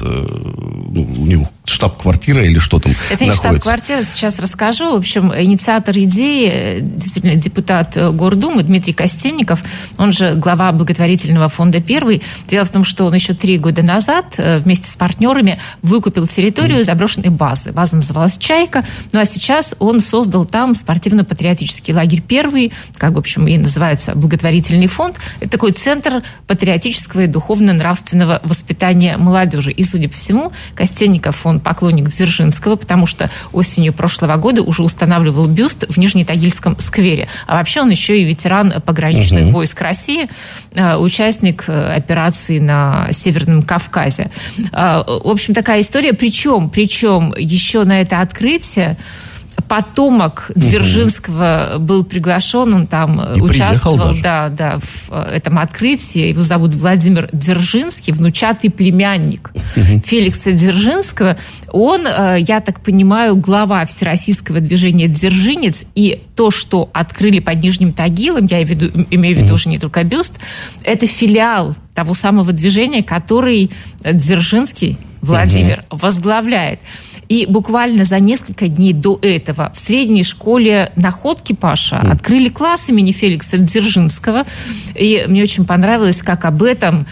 ну, у него штаб-квартира или что там Это находится. не штаб-квартира, сейчас расскажу. В общем, инициатор идеи, действительно, депутат Гордумы Дмитрий Костенников, он же глава благотворительного фонда «Первый». Дело в том, что он еще три года назад вместе с партнерами выкупил территорию mm. заброшенной базы. База называлась «Чайка». Ну, а сейчас он создал там спортивно-патриотический лагерь «Первый», как, в общем, и называется благотворительный фонд. Это такой центр патриотического и духовно-нравственного воспитания молодежи. И, судя по всему, Костенников, он поклонник Дзержинского, потому что осенью прошлого года уже устанавливал бюст в Нижнетагильском сквере. А вообще он еще и ветеран пограничных угу. войск России, участник операции на Северном Кавказе. В общем, такая история. Причем, причем еще на это открытие потомок Дзержинского угу. был приглашен, он там и участвовал да, да, в этом открытии. Его зовут Владимир Дзержинский, внучатый племянник угу. Феликса Дзержинского. Он, я так понимаю, глава всероссийского движения «Дзержинец». И то, что открыли под Нижним Тагилом, я имею в виду угу. уже не только бюст, это филиал того самого движения, который Дзержинский Владимир угу. возглавляет. И буквально за несколько дней до этого в средней школе «Находки», Паша, mm. открыли класс имени Феликса Дзержинского. И мне очень понравилось, как об этом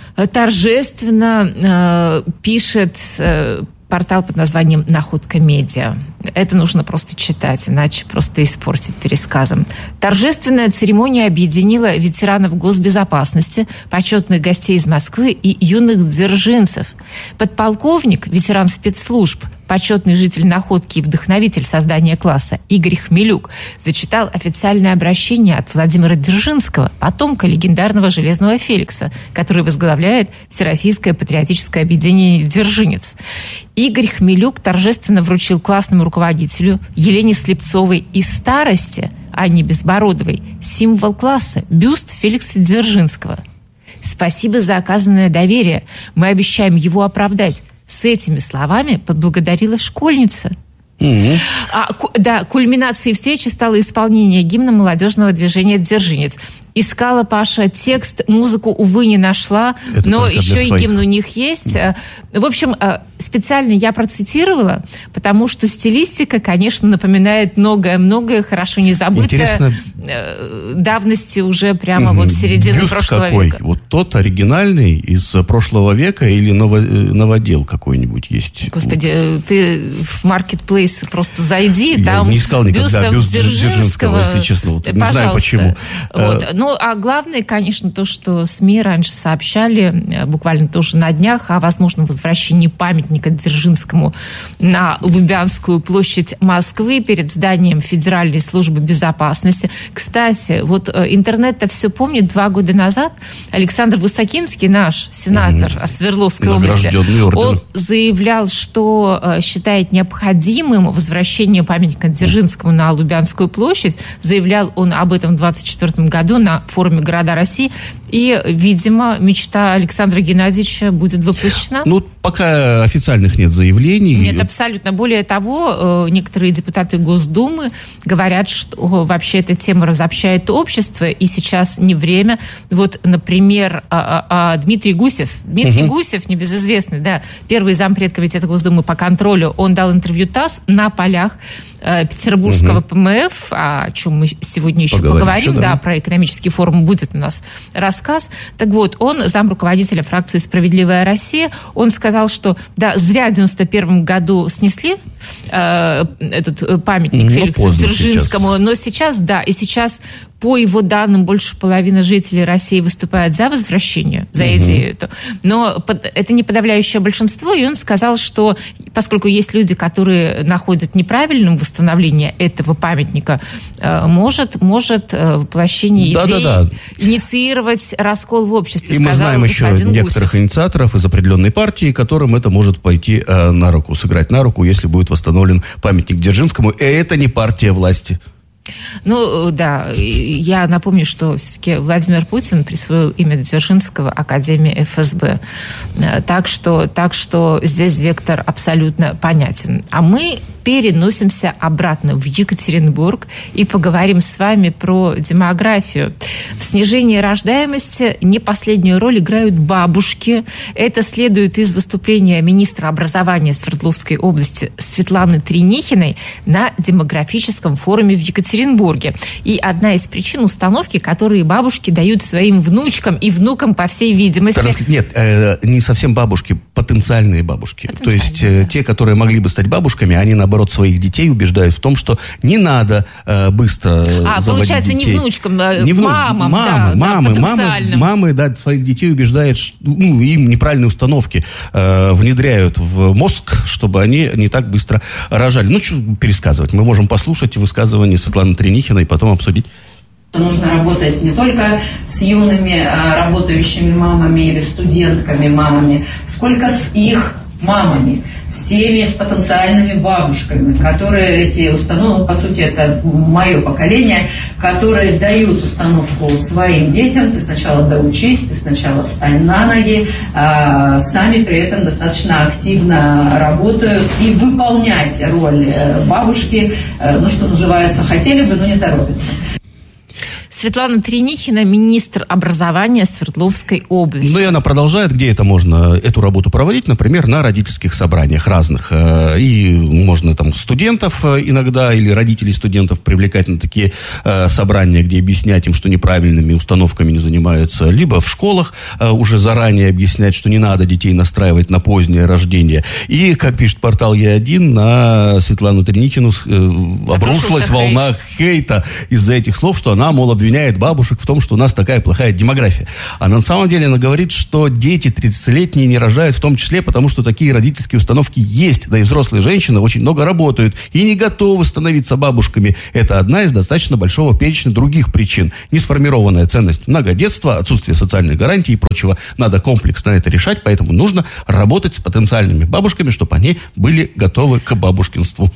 торжественно э, пишет э, портал под названием «Находка Медиа». Это нужно просто читать, иначе просто испортить пересказом. Торжественная церемония объединила ветеранов госбезопасности, почетных гостей из Москвы и юных дзержинцев. Подполковник, ветеран спецслужб, почетный житель Находки и вдохновитель создания класса Игорь Хмелюк зачитал официальное обращение от Владимира Дзержинского, потомка легендарного Железного Феликса, который возглавляет Всероссийское патриотическое объединение «Дзержинец». Игорь Хмелюк торжественно вручил классному руководителю Елене Слепцовой из старости, Анне Безбородовой, символ класса – бюст Феликса Дзержинского. «Спасибо за оказанное доверие. Мы обещаем его оправдать». С этими словами поблагодарила школьница. Mm-hmm. А, да, кульминацией встречи стало исполнение гимна молодежного движения «Дзержинец». Искала, Паша, текст, музыку, увы, не нашла, это но еще и гимн у них есть. В общем, специально я процитировала, потому что стилистика, конечно, напоминает многое-многое, хорошо не забытое, давности уже прямо вот середины Бюст прошлого какой? века. Вот тот оригинальный из прошлого века или ново- новодел какой-нибудь есть? Господи, ты в маркетплейс просто зайди, я там не искал никогда бюст Дзержинского, если честно. Вот, не знаю почему. Вот. Ну, а главное, конечно, то, что СМИ раньше сообщали, буквально тоже на днях, о возможном возвращении памятника Дзержинскому на Лубянскую площадь Москвы перед зданием Федеральной службы безопасности. Кстати, вот интернет-то все помнит. Два года назад Александр Высокинский, наш сенатор mm-hmm. Свердловской области, он заявлял, что считает необходимым возвращение памятника Дзержинскому на Лубянскую площадь. Заявлял он об этом в двадцать четвёртом году на форуме «Города России». И, видимо, мечта Александра Геннадьевича будет воплощена. Ну, пока официальных нет заявлений. Нет, абсолютно. Более того, некоторые депутаты Госдумы говорят, что вообще эта тема разобщает общество, и сейчас не время. Вот, например, Дмитрий Гусев. Дмитрий угу. Гусев, небезызвестный, да, первый зампред комитета Госдумы по контролю, он дал интервью ТАСС на полях Петербургского угу. ПМФ, о чем мы сегодня еще поговорим, поговорим еще, да. да, про экономический форум будет у нас рассказ. Так вот, он замруководителя фракции «Справедливая Россия», он сказал, что да, зря в девяносто первом году снесли э, этот памятник но Феликсу Дзержинскому, сейчас. но сейчас, да, и сейчас по его данным, больше половины жителей России выступают за возвращение, за угу. идею эту. Но это не подавляющее большинство, и он сказал, что поскольку есть люди, которые находят неправильным восстановление этого памятника, может, может воплощение да, идеи да, да. инициировать раскол в обществе. И мы знаем еще некоторых Гусев. инициаторов из определенной партии, которым это может пойти на руку, сыграть на руку, если будет восстановлен памятник Дзержинскому, и это не партия власти. Ну, да, я напомню, что все-таки Владимир Путин присвоил имя Дзержинского Академии эф эс бэ. Так что, так что здесь вектор абсолютно понятен. А мы переносимся обратно в Екатеринбург и поговорим с вами про демографию. В снижении рождаемости не последнюю роль играют бабушки. Это следует из выступления министра образования Свердловской области Светланы Тренихиной на демографическом форуме в Екатеринбурге. И одна из причин установки, которые бабушки дают своим внучкам и внукам, по всей видимости... Нет, э, не совсем бабушки, потенциальные бабушки. Потенциальные, То есть э, да. те, которые могли бы стать бабушками, они, наоборот, своих детей убеждают в том, что не надо э, быстро а, заводить получается, детей. не внучкам, а не вну... мамам, мамы, да, мамы, да, мамы, мамы, да, своих детей убеждают, что, ну, им неправильные установки э, внедряют в мозг, чтобы они не так быстро рожали. Ну, что пересказывать? Мы можем послушать высказывание Светланы Тренихиной и потом обсудить. Нужно работать не только с юными работающими мамами или студентками мамами, сколько с их мамами, с теми, с потенциальными бабушками, которые эти установки, ну, по сути, это мое поколение, которые дают установку своим детям: ты сначала доучись, ты сначала встань на ноги, а сами при этом достаточно активно работают и выполнять роль бабушки, ну, что называется, хотели бы, но не торопятся. Светлана Тренихина, министр образования Свердловской области. Ну и она продолжает, где это можно эту работу проводить, например, на родительских собраниях разных. И можно там студентов иногда или родителей студентов привлекать на такие собрания, где объяснять им, что неправильными установками не занимаются, либо в школах уже заранее объяснять, что не надо детей настраивать на позднее рождение. И, как пишет портал Е один, на Светлану Тренихину обрушилась волна хейта из-за этих слов, что она, мол, обвиняет бабушек в том, что у нас такая плохая демография. А на самом деле она говорит, что дети тридцатилетние не рожают в том числе, потому что такие родительские установки есть. Да и взрослые женщины очень много работают и не готовы становиться бабушками. Это одна из достаточно большого перечня других причин. Несформированная ценность многодетства, отсутствие социальных гарантий и прочего. Надо комплексно это решать, поэтому нужно работать с потенциальными бабушками, чтобы они были готовы к бабушкинству.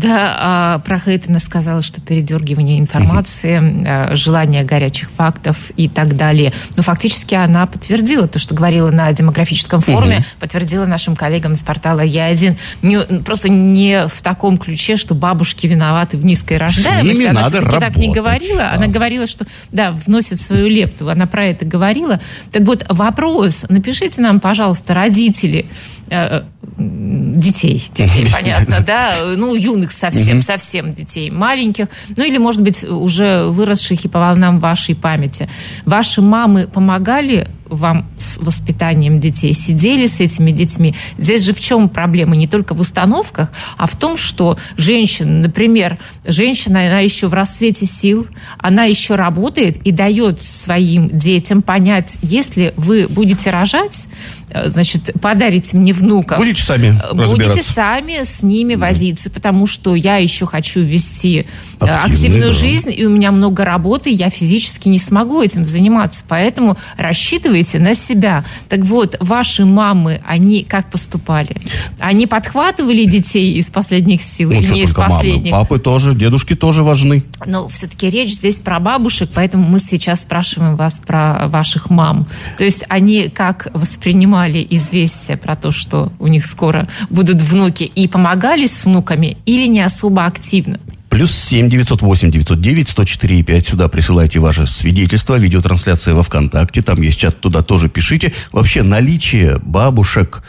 Да, про хейт она сказала, что передергивание информации, угу. желание горячих фактов и так далее. Но фактически она подтвердила то, что говорила на демографическом форуме, угу. подтвердила нашим коллегам из портала Е один. Не, просто не в таком ключе, что бабушки виноваты в низкой рождаемости. Она все-таки работать, так не говорила. Да. Она говорила, что, да, вносит свою лепту. Она про это говорила. Так вот, вопрос. Напишите нам, пожалуйста, родители э, детей. Детей, понятно, да? Ну, юных совсем, совсем детей. Маленьких. Ну, или, может быть, уже выросших и по волнам вашей памяти. Ваши мамы помогали вам с воспитанием детей, сидели с этими детьми. Здесь же в чем проблема? Не только в установках, а в том, что женщина, например, женщина, она еще в расцвете сил, она еще работает и дает своим детям понять, если вы будете рожать, значит, подарите мне внуков. Будете сами разбираться. Будете сами с ними да. возиться, потому что я еще хочу вести активную, активную да. жизнь, и у меня много работы, я физически не смогу этим заниматься, поэтому рассчитывайте на себя. Так вот, ваши мамы, они как поступали? Они подхватывали детей из последних сил ну, или не из последних? Мамы, папы тоже, дедушки тоже важны. Но все-таки речь здесь про бабушек, поэтому мы сейчас спрашиваем вас про ваших мам. То есть они как воспринимали известие про то, что у них скоро будут внуки, и помогали с внуками или не особо активно? Плюс семь девятьсот восемь девятьсот девять сто четыре и пять. Сюда присылайте ваше свидетельство. Видеотрансляция во ВКонтакте. Там есть чат, туда тоже пишите. Вообще наличие бабушек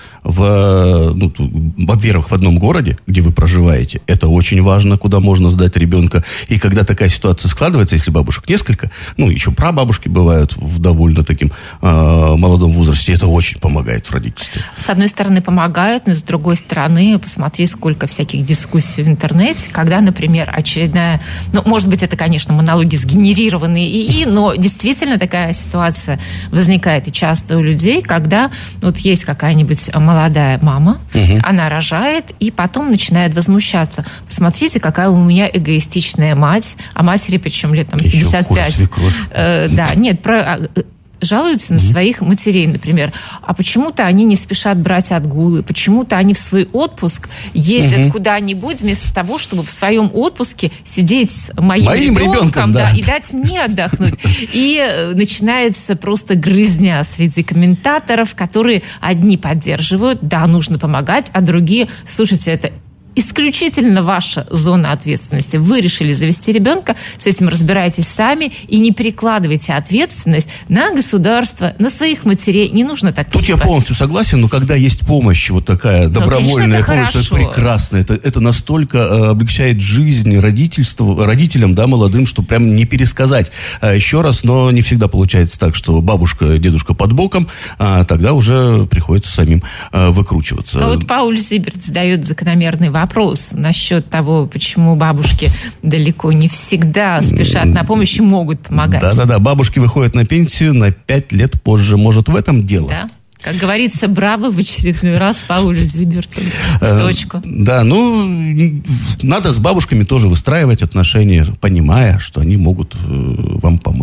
в, ну, во-первых, в одном городе, где вы проживаете, это очень важно, куда можно сдать ребенка. И когда такая ситуация складывается, если бабушек несколько, ну, еще прабабушки бывают в довольно таким э, молодом возрасте, это очень помогает в родительстве. С одной стороны помогает, но с другой стороны, посмотри, сколько всяких дискуссий в интернете, когда, например, очередная, ну, может быть, это, конечно, монологи сгенерированные ИИ, но действительно такая ситуация возникает и часто у людей, когда вот есть какая-нибудь молодая мама, угу. она рожает и потом начинает возмущаться. Посмотрите, какая у меня эгоистичная мать, а матери причем лет там пятьдесят пять. Э, да, нет, про... жалуются на своих матерей, например. А почему-то они не спешат брать отгулы, почему-то они в свой отпуск ездят угу. куда-нибудь вместо того, чтобы в своем отпуске сидеть с моим, моим ребенком, ребенком да, да, и дать мне отдохнуть. И начинается просто грызня среди комментаторов, которые одни поддерживают, да, нужно помогать, а другие, слушайте, это исключительно ваша зона ответственности. Вы решили завести ребенка, с этим разбирайтесь сами и не перекладывайте ответственность на государство, на своих матерей. Не нужно так поступать. Тут я полностью согласен, но когда есть помощь, вот такая добровольная ну, конечно, помощь, это прекрасно. Это, это настолько э, облегчает жизнь родительству, родителям, да, молодым, что прям не пересказать. А еще раз, но не всегда получается так, что бабушка, дедушка под боком, а тогда уже приходится самим э, выкручиваться. А вот Пауль Зиберт задает закономерный вопрос. Вопрос насчет того, почему бабушки далеко не всегда спешат на помощь и могут помогать. Да-да-да, бабушки выходят на пенсию на пять лет позже. Может, в этом дело? Да. Как говорится, браво в очередной раз Паулю Зиберту в точку. Да, ну, надо с бабушками тоже выстраивать отношения, понимая, что они могут вам помочь.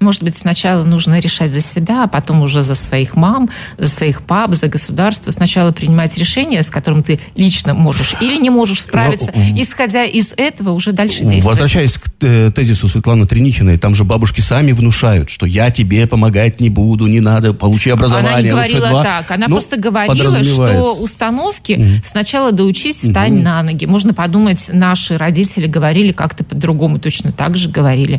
Может быть, сначала нужно решать за себя, а потом уже за своих мам, за своих пап, за государство. Сначала принимать решение, с которым ты лично можешь или не можешь справиться. Но, исходя из этого, уже дальше действовать. Возвращаясь к тезису Светланы Тринихиной, там же бабушки сами внушают, что я тебе помогать не буду, не надо, получи образование. Она не говорила два. так. Она ну, просто говорила, что установки mm-hmm. сначала доучись, встань mm-hmm. на ноги. Можно подумать, наши родители говорили как-то по-другому, точно так же говорили.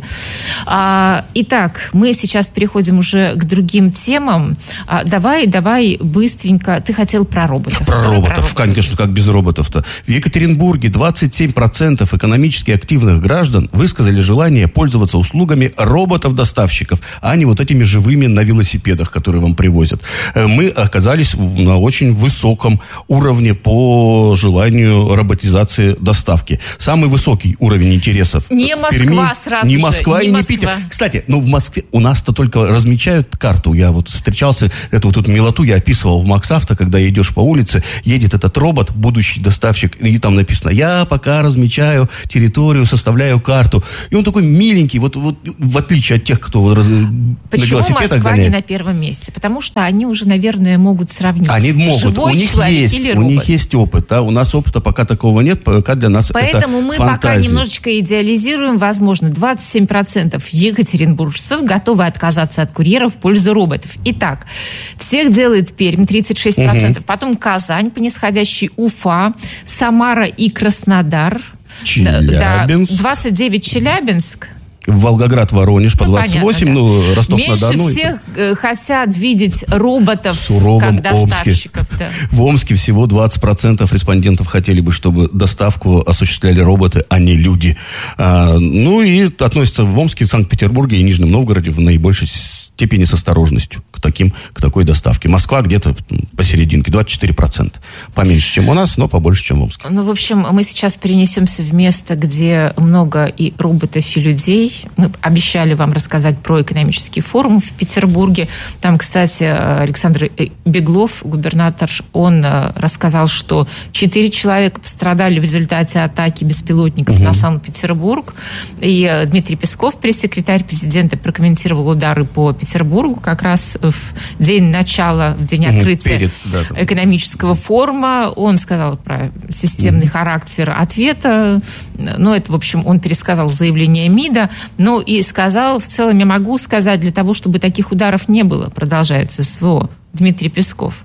А, итак, мы сейчас переходим уже к другим темам. А, давай, давай быстренько. Ты хотел про роботов. Про роботов, про роботов. Конечно, как без роботов-то. В Екатеринбурге двадцать семь процентов экономически активных граждан высказали желание пользоваться услугами роботов-доставщиков, а не вот этими живыми на велосипедах, которые вам привозят. Мы оказались на очень высоком уровне по желанию роботизации доставки. Самый высокий уровень интересов. Не Москва Перми, сразу не же. Москва не и не Москва. Питер. Кстати, ну в Москве у нас-то только размечают карту. Я вот встречался, эту вот эту милоту я описывал в МаксАвто, когда идешь по улице, едет этот робот, будущий доставщик, и там написано: я пока размечаю территорию, составляю карту. И он такой миленький, вот, вот в отличие от тех, кто раз, на велосипедах Москва гоняет. не на первом месте? Потому что они уже, наверное, могут сравнить. Они могут. Живой у них человек есть, или у робот. них есть опыт, да? У нас опыта пока такого нет, пока для нас Поэтому это мы фантазия. пока немножечко идеализируем. Возможно, двадцать семь процентов екатеринбуржцев готовы отказаться от курьеров в пользу роботов. Итак, всех делает Пермь, тридцать шесть процентов. Угу. Потом Казань, по нисходящей Уфа, Самара и Краснодар. Челябинск. Да, двадцать девять Челябинск. Волгоград, Воронеж по ну, двадцать восемь, понятно, да. ну, Ростов-на-Дону. Меньше всех и... хотят видеть роботов суровом как доставщиков. Да. В Омске всего двадцать процентов респондентов хотели бы, чтобы доставку осуществляли роботы, а не люди. А, ну и относятся в Омске, в Санкт-Петербурге и Нижнем Новгороде в наибольшей степени с осторожностью к, таким, к такой доставке. Москва где-то посерединке, двадцать четыре процента. Поменьше, чем у нас, но побольше, чем в Омске. Ну, в общем, мы сейчас перенесемся в место, где много и роботов, и людей. Мы обещали вам рассказать про экономический форум в Петербурге. Там, кстати, Александр Беглов, губернатор, он рассказал, что четыре человека пострадали в результате атаки беспилотников угу. на Санкт-Петербург. И Дмитрий Песков, пресс-секретарь президента, прокомментировал удары по Петербургу как раз в день начала, в день открытия Перед, да, экономического форума. Он сказал про системный mm-hmm. характер ответа. Ну, это, в общем, он пересказал заявление МИДа. Ну, и сказал, в целом, я могу сказать, для того, чтобы таких ударов не было, продолжает СВО. Дмитрий Песков.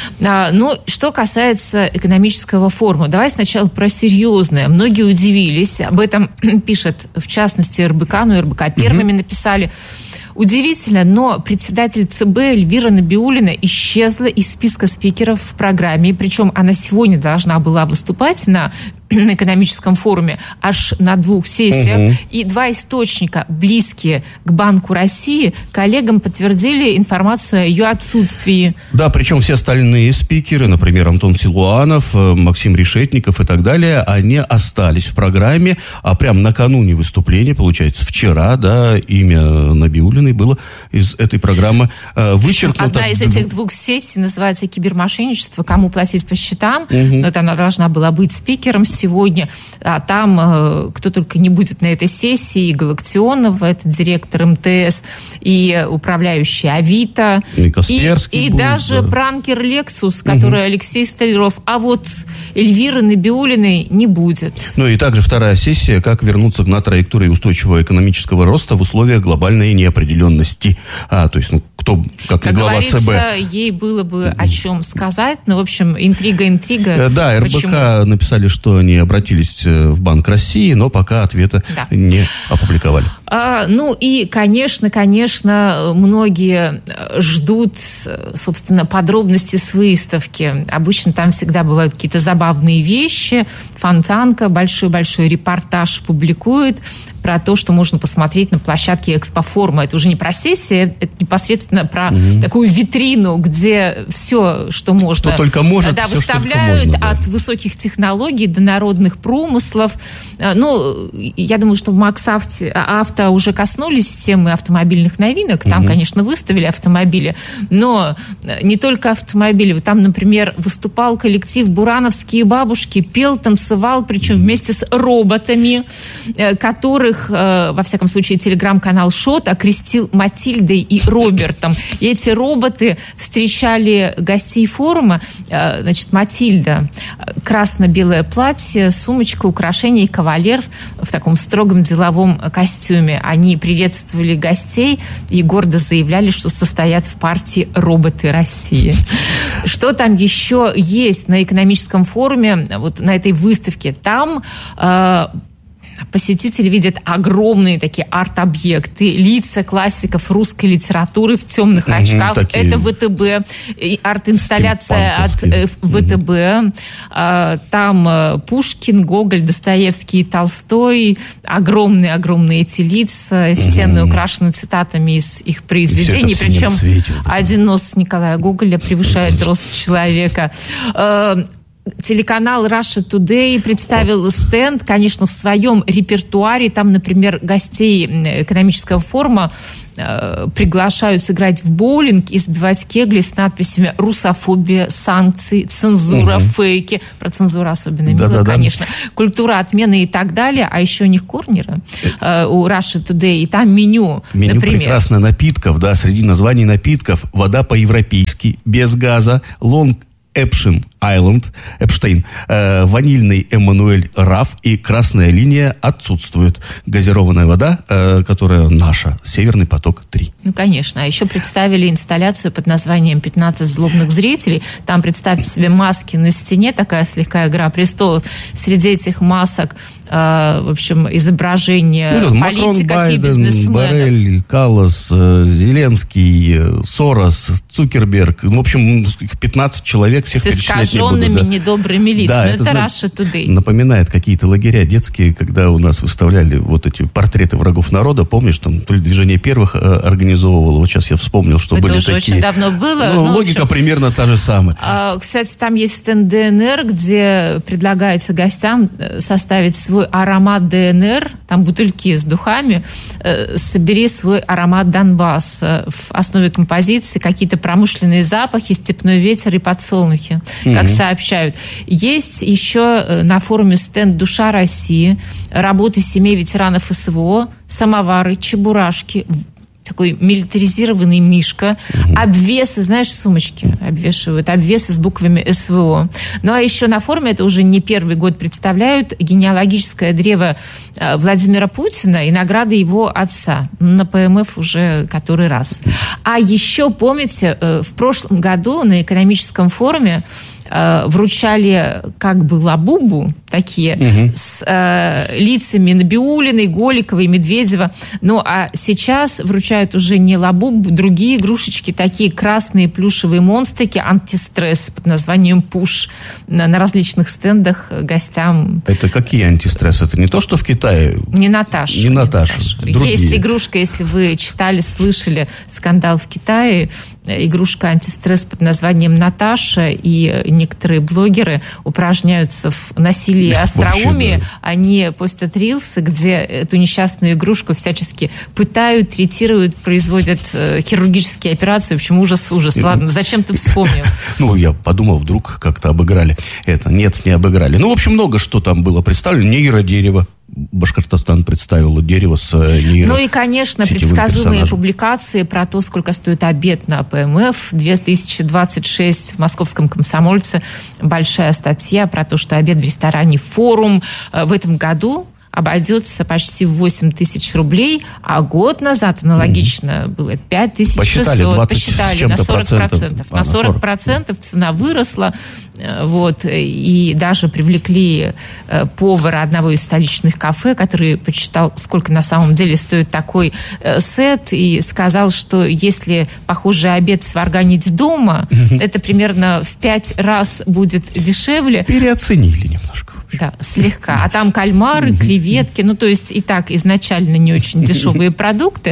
А, ну, что касается экономического форума, давай сначала про серьезное. Многие удивились. Об этом пишет, в частности, эр бэ ка, ну, эр бэ ка первыми mm-hmm. написали. Удивительно, но председатель ЦБ Эльвира Набиуллина исчезла из списка спикеров в программе. Причем она сегодня должна была выступать на экономическом форуме аж на двух сессиях. Угу. И два источника, близкие к Банку России, коллегам подтвердили информацию о ее отсутствии. Да, причем все остальные спикеры, например, Антон Силуанов, Максим Решетников и так далее, они остались в программе, а прям накануне выступления, получается, вчера, да, имя Набиуллиной было из этой программы вычеркнуто. Одна из этих двух сессий называется «Кибермошенничество. Кому платить по счетам?». Угу. Вот она должна была быть спикером сегодня. А там э, кто только не будет на этой сессии. И Галактионов, это директор эм тэ эс, и управляющий Авито. И Касперский. И, и будет, даже да. пранкер Лексус, который угу. Алексей Столяров. А вот Эльвиры Набиуллиной не будет. Ну и также вторая сессия, как вернуться на траекторию устойчивого экономического роста в условиях глобальной неопределенности. А, то есть, ну, кто, как, как глава говорится, ЦБ. Ей было бы о чем сказать. Ну, в общем, интрига, интрига. Да, эр бэ ка Почему? Написали, что они обратились в Банк России, но пока ответа да. не опубликовали. А, ну и, конечно, конечно, многие ждут, собственно, подробности с выставки. Обычно там всегда бывают какие-то забавные вещи. Фонтанка большой-большой репортаж публикует про то, что можно посмотреть на площадке экспофорума. Это уже не про сессии, это непосредственно про угу. такую витрину, где все, что можно... Что только может, да, все, выставляют что только можно, от да. высоких технологий до народных промыслов. Ну, я думаю, что в МаксАвто авто уже коснулись темы автомобильных новинок. Там, угу. конечно, выставили автомобили, но не только автомобили. Там, например, выступал коллектив «Бурановские бабушки», пел, танцевал, причем вместе с роботами, которых их, во всяком случае, телеграм-канал «Шот» окрестил Матильдой и Робертом. И эти роботы встречали гостей форума. Значит, Матильда – красно-белое платье, сумочка, украшения и кавалер в таком строгом деловом костюме. Они приветствовали гостей и гордо заявляли, что состоят в партии «Роботы России». Что там еще есть на экономическом форуме, вот на этой выставке? Там э, посетители видят огромные такие арт-объекты, лица классиков русской литературы в темных очках. Угу, Это ВТБ, арт-инсталляция от э, ВТБ. Угу. Э, там э, Пушкин, Гоголь, Достоевский, Толстой. Огромные-огромные эти лица. Стены угу. украшены цитатами из их произведений. Причем цвете, вот один нос Николая Гоголя превышает рост человека. Э, Телеканал Russia Today представил стенд, конечно, в своем репертуаре. Там, например, гостей экономического форума э, приглашают сыграть в боулинг и сбивать кегли с надписями «Русофобия», «Санкции», «Цензура», угу. «Фейки». Про цензуру особенно мило, да, да, конечно. Да. «Культура отмены» и так далее. А еще у них корнеры э, у Russia Today. И там меню, Меню например. прекрасно напитков, да, среди названий напитков: вода по-европейски, без газа, лонг Эпшин Айленд, Эпштейн, э, ванильный Эммануэль Раф и красная линия отсутствует. Газированная вода, э, которая наша, Северный поток-три. Ну, конечно. А еще представили инсталляцию под названием «пятнадцать злобных зрителей». Там, представьте себе, маски на стене, такая слегка «Игра престолов». Среди этих масок, э, в общем, изображение ну, политиков Макрон, и бизнесменов. Боррель, Каллас, э, Зеленский, э, Сорос, Цукерберг. В общем, пятнадцать человек, всех перечислять не буду. С искаженными недобрыми лицами. Да, это, это Russia Today. Напоминает какие-то лагеря детские, когда у нас выставляли вот эти портреты врагов народа. Помнишь, там то ли движение первых э, организовывало. Вот сейчас я вспомнил, что это были уже такие. очень давно было. Ну, логика общем, примерно та же самая. А, кстати, там есть стенд ДНР, где предлагается гостям составить свой аромат ДНР. Там бутыльки с духами. Э, собери свой аромат Донбасса. В основе композиции какие-то промышленные запахи, степной ветер и подсолнухи. Как угу. сообщают. Есть еще на форуме стенд «Душа России», работы семей ветеранов СВО, самовары, чебурашки, такой милитаризированный мишка, угу. обвесы, знаешь, сумочки обвешивают, обвесы с буквами СВО. Ну, а еще на форуме, это уже не первый год, представляют генеалогическое древо Владимира Путина и награды его отца. На ПМФ уже который раз. А еще, помните, в прошлом году на экономическом форуме вручали как бы лабубу, такие, угу. с э, лицами Набиуллиной, Голиковой, Медведева. Ну, а сейчас вручают уже не лабубу, другие игрушечки, такие красные плюшевые монстрики, антистресс под названием «Пуш» на, на различных стендах гостям. Это какие антистресс? Это не то, что в Китае? Не Наташа. Не, не Наташа. Наташа. Есть игрушка, если вы читали, слышали скандал в Китае, игрушка антистресс под названием «Наташа», и некоторые блогеры упражняются в насилии и остроумии. Вообще, да. Они постят рилсы, где эту несчастную игрушку всячески пытают, третируют, производят э, хирургические операции. В общем, ужас-ужас. Ладно, зачем ты вспомнил? Ну, я подумал, вдруг как-то обыграли это. Нет, не обыграли. Ну, в общем, много что там было представлено. Нейродерево. Башкортостан представил дерево с нейро. Ну и, конечно, предсказуемые публикации про то, сколько стоит обед на ПМФ. две тысячи двадцать шесть в «Московском комсомольце» большая статья про то, что обед в ресторане «Форум» в этом году обойдется почти в восемь тысяч рублей, а год назад аналогично mm-hmm. было пять тысяч шестьсот. Посчитали, Посчитали на сорок процентов. А, на сорок процентов цена выросла. Вот, и даже привлекли повара одного из столичных кафе, который посчитал, сколько на самом деле стоит такой сет, и сказал, что если похожий обед сварганить дома, mm-hmm. это примерно в пять раз будет дешевле. Переоценили немножко. Да, слегка. А там кальмары, креветки, ну, то есть и так изначально не очень дешевые продукты,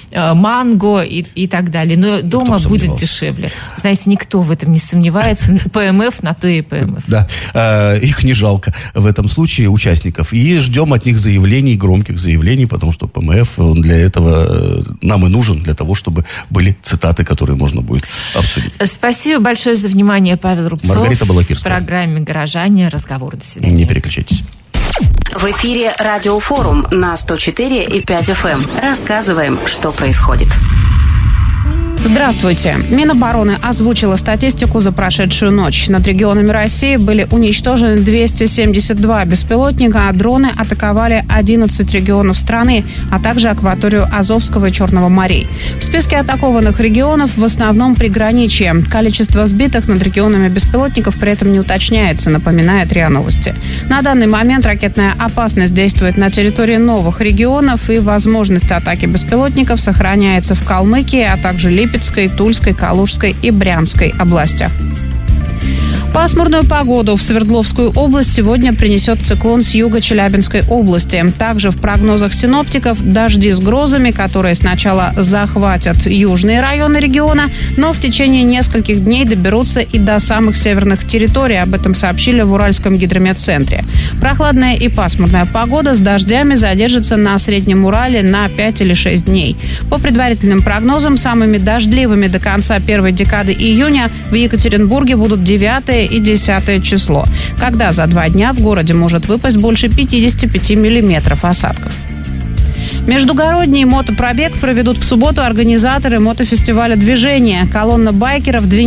манго и, и так далее. Но дома будет дешевле. Знаете, никто в этом не сомневается. ПМФ на то и ПМФ. Да, э, их не жалко в этом случае, участников. И ждем от них заявлений, громких заявлений, потому что ПМФ, он для этого нам и нужен, для того, чтобы были цитаты, которые можно будет обсудить. Спасибо большое за внимание, Павел Рубцов. Маргарита Балакирская. В программе «Горожане». Разговор. До свидания. Не переключайтесь. В эфире Радиофорум на сто четыре и пять эф эм. Рассказываем, что происходит. Здравствуйте. Минобороны озвучила статистику за прошедшую ночь. Над регионами России были уничтожены двести семьдесят два беспилотника, а дроны атаковали одиннадцать регионов страны, а также акваторию Азовского и Черного морей. В списке атакованных регионов в основном приграничье. Количество сбитых над регионами беспилотников при этом не уточняется, напоминает РИА Новости. На данный момент ракетная опасность действует на территории новых регионов, и возможность атаки беспилотников сохраняется в Калмыкии, а также Липецкой, Тульской, Калужской и Брянской областях. Пасмурную погоду в Свердловскую область сегодня принесет циклон с юга Челябинской области. Также в прогнозах синоптиков дожди с грозами, которые сначала захватят южные районы региона, но в течение нескольких дней доберутся и до самых северных территорий. Об этом сообщили в Уральском гидрометцентре. Прохладная и пасмурная погода с дождями задержится на Среднем Урале на пять или шесть дней. По предварительным прогнозам, самыми дождливыми до конца первой декады июня в Екатеринбурге будут девятое и десятое число, когда за два дня в городе может выпасть больше пятьдесят пять миллиметров осадков. Междугородний мотопробег проведут в субботу организаторы мотофестиваля «Движение». Колонна байкеров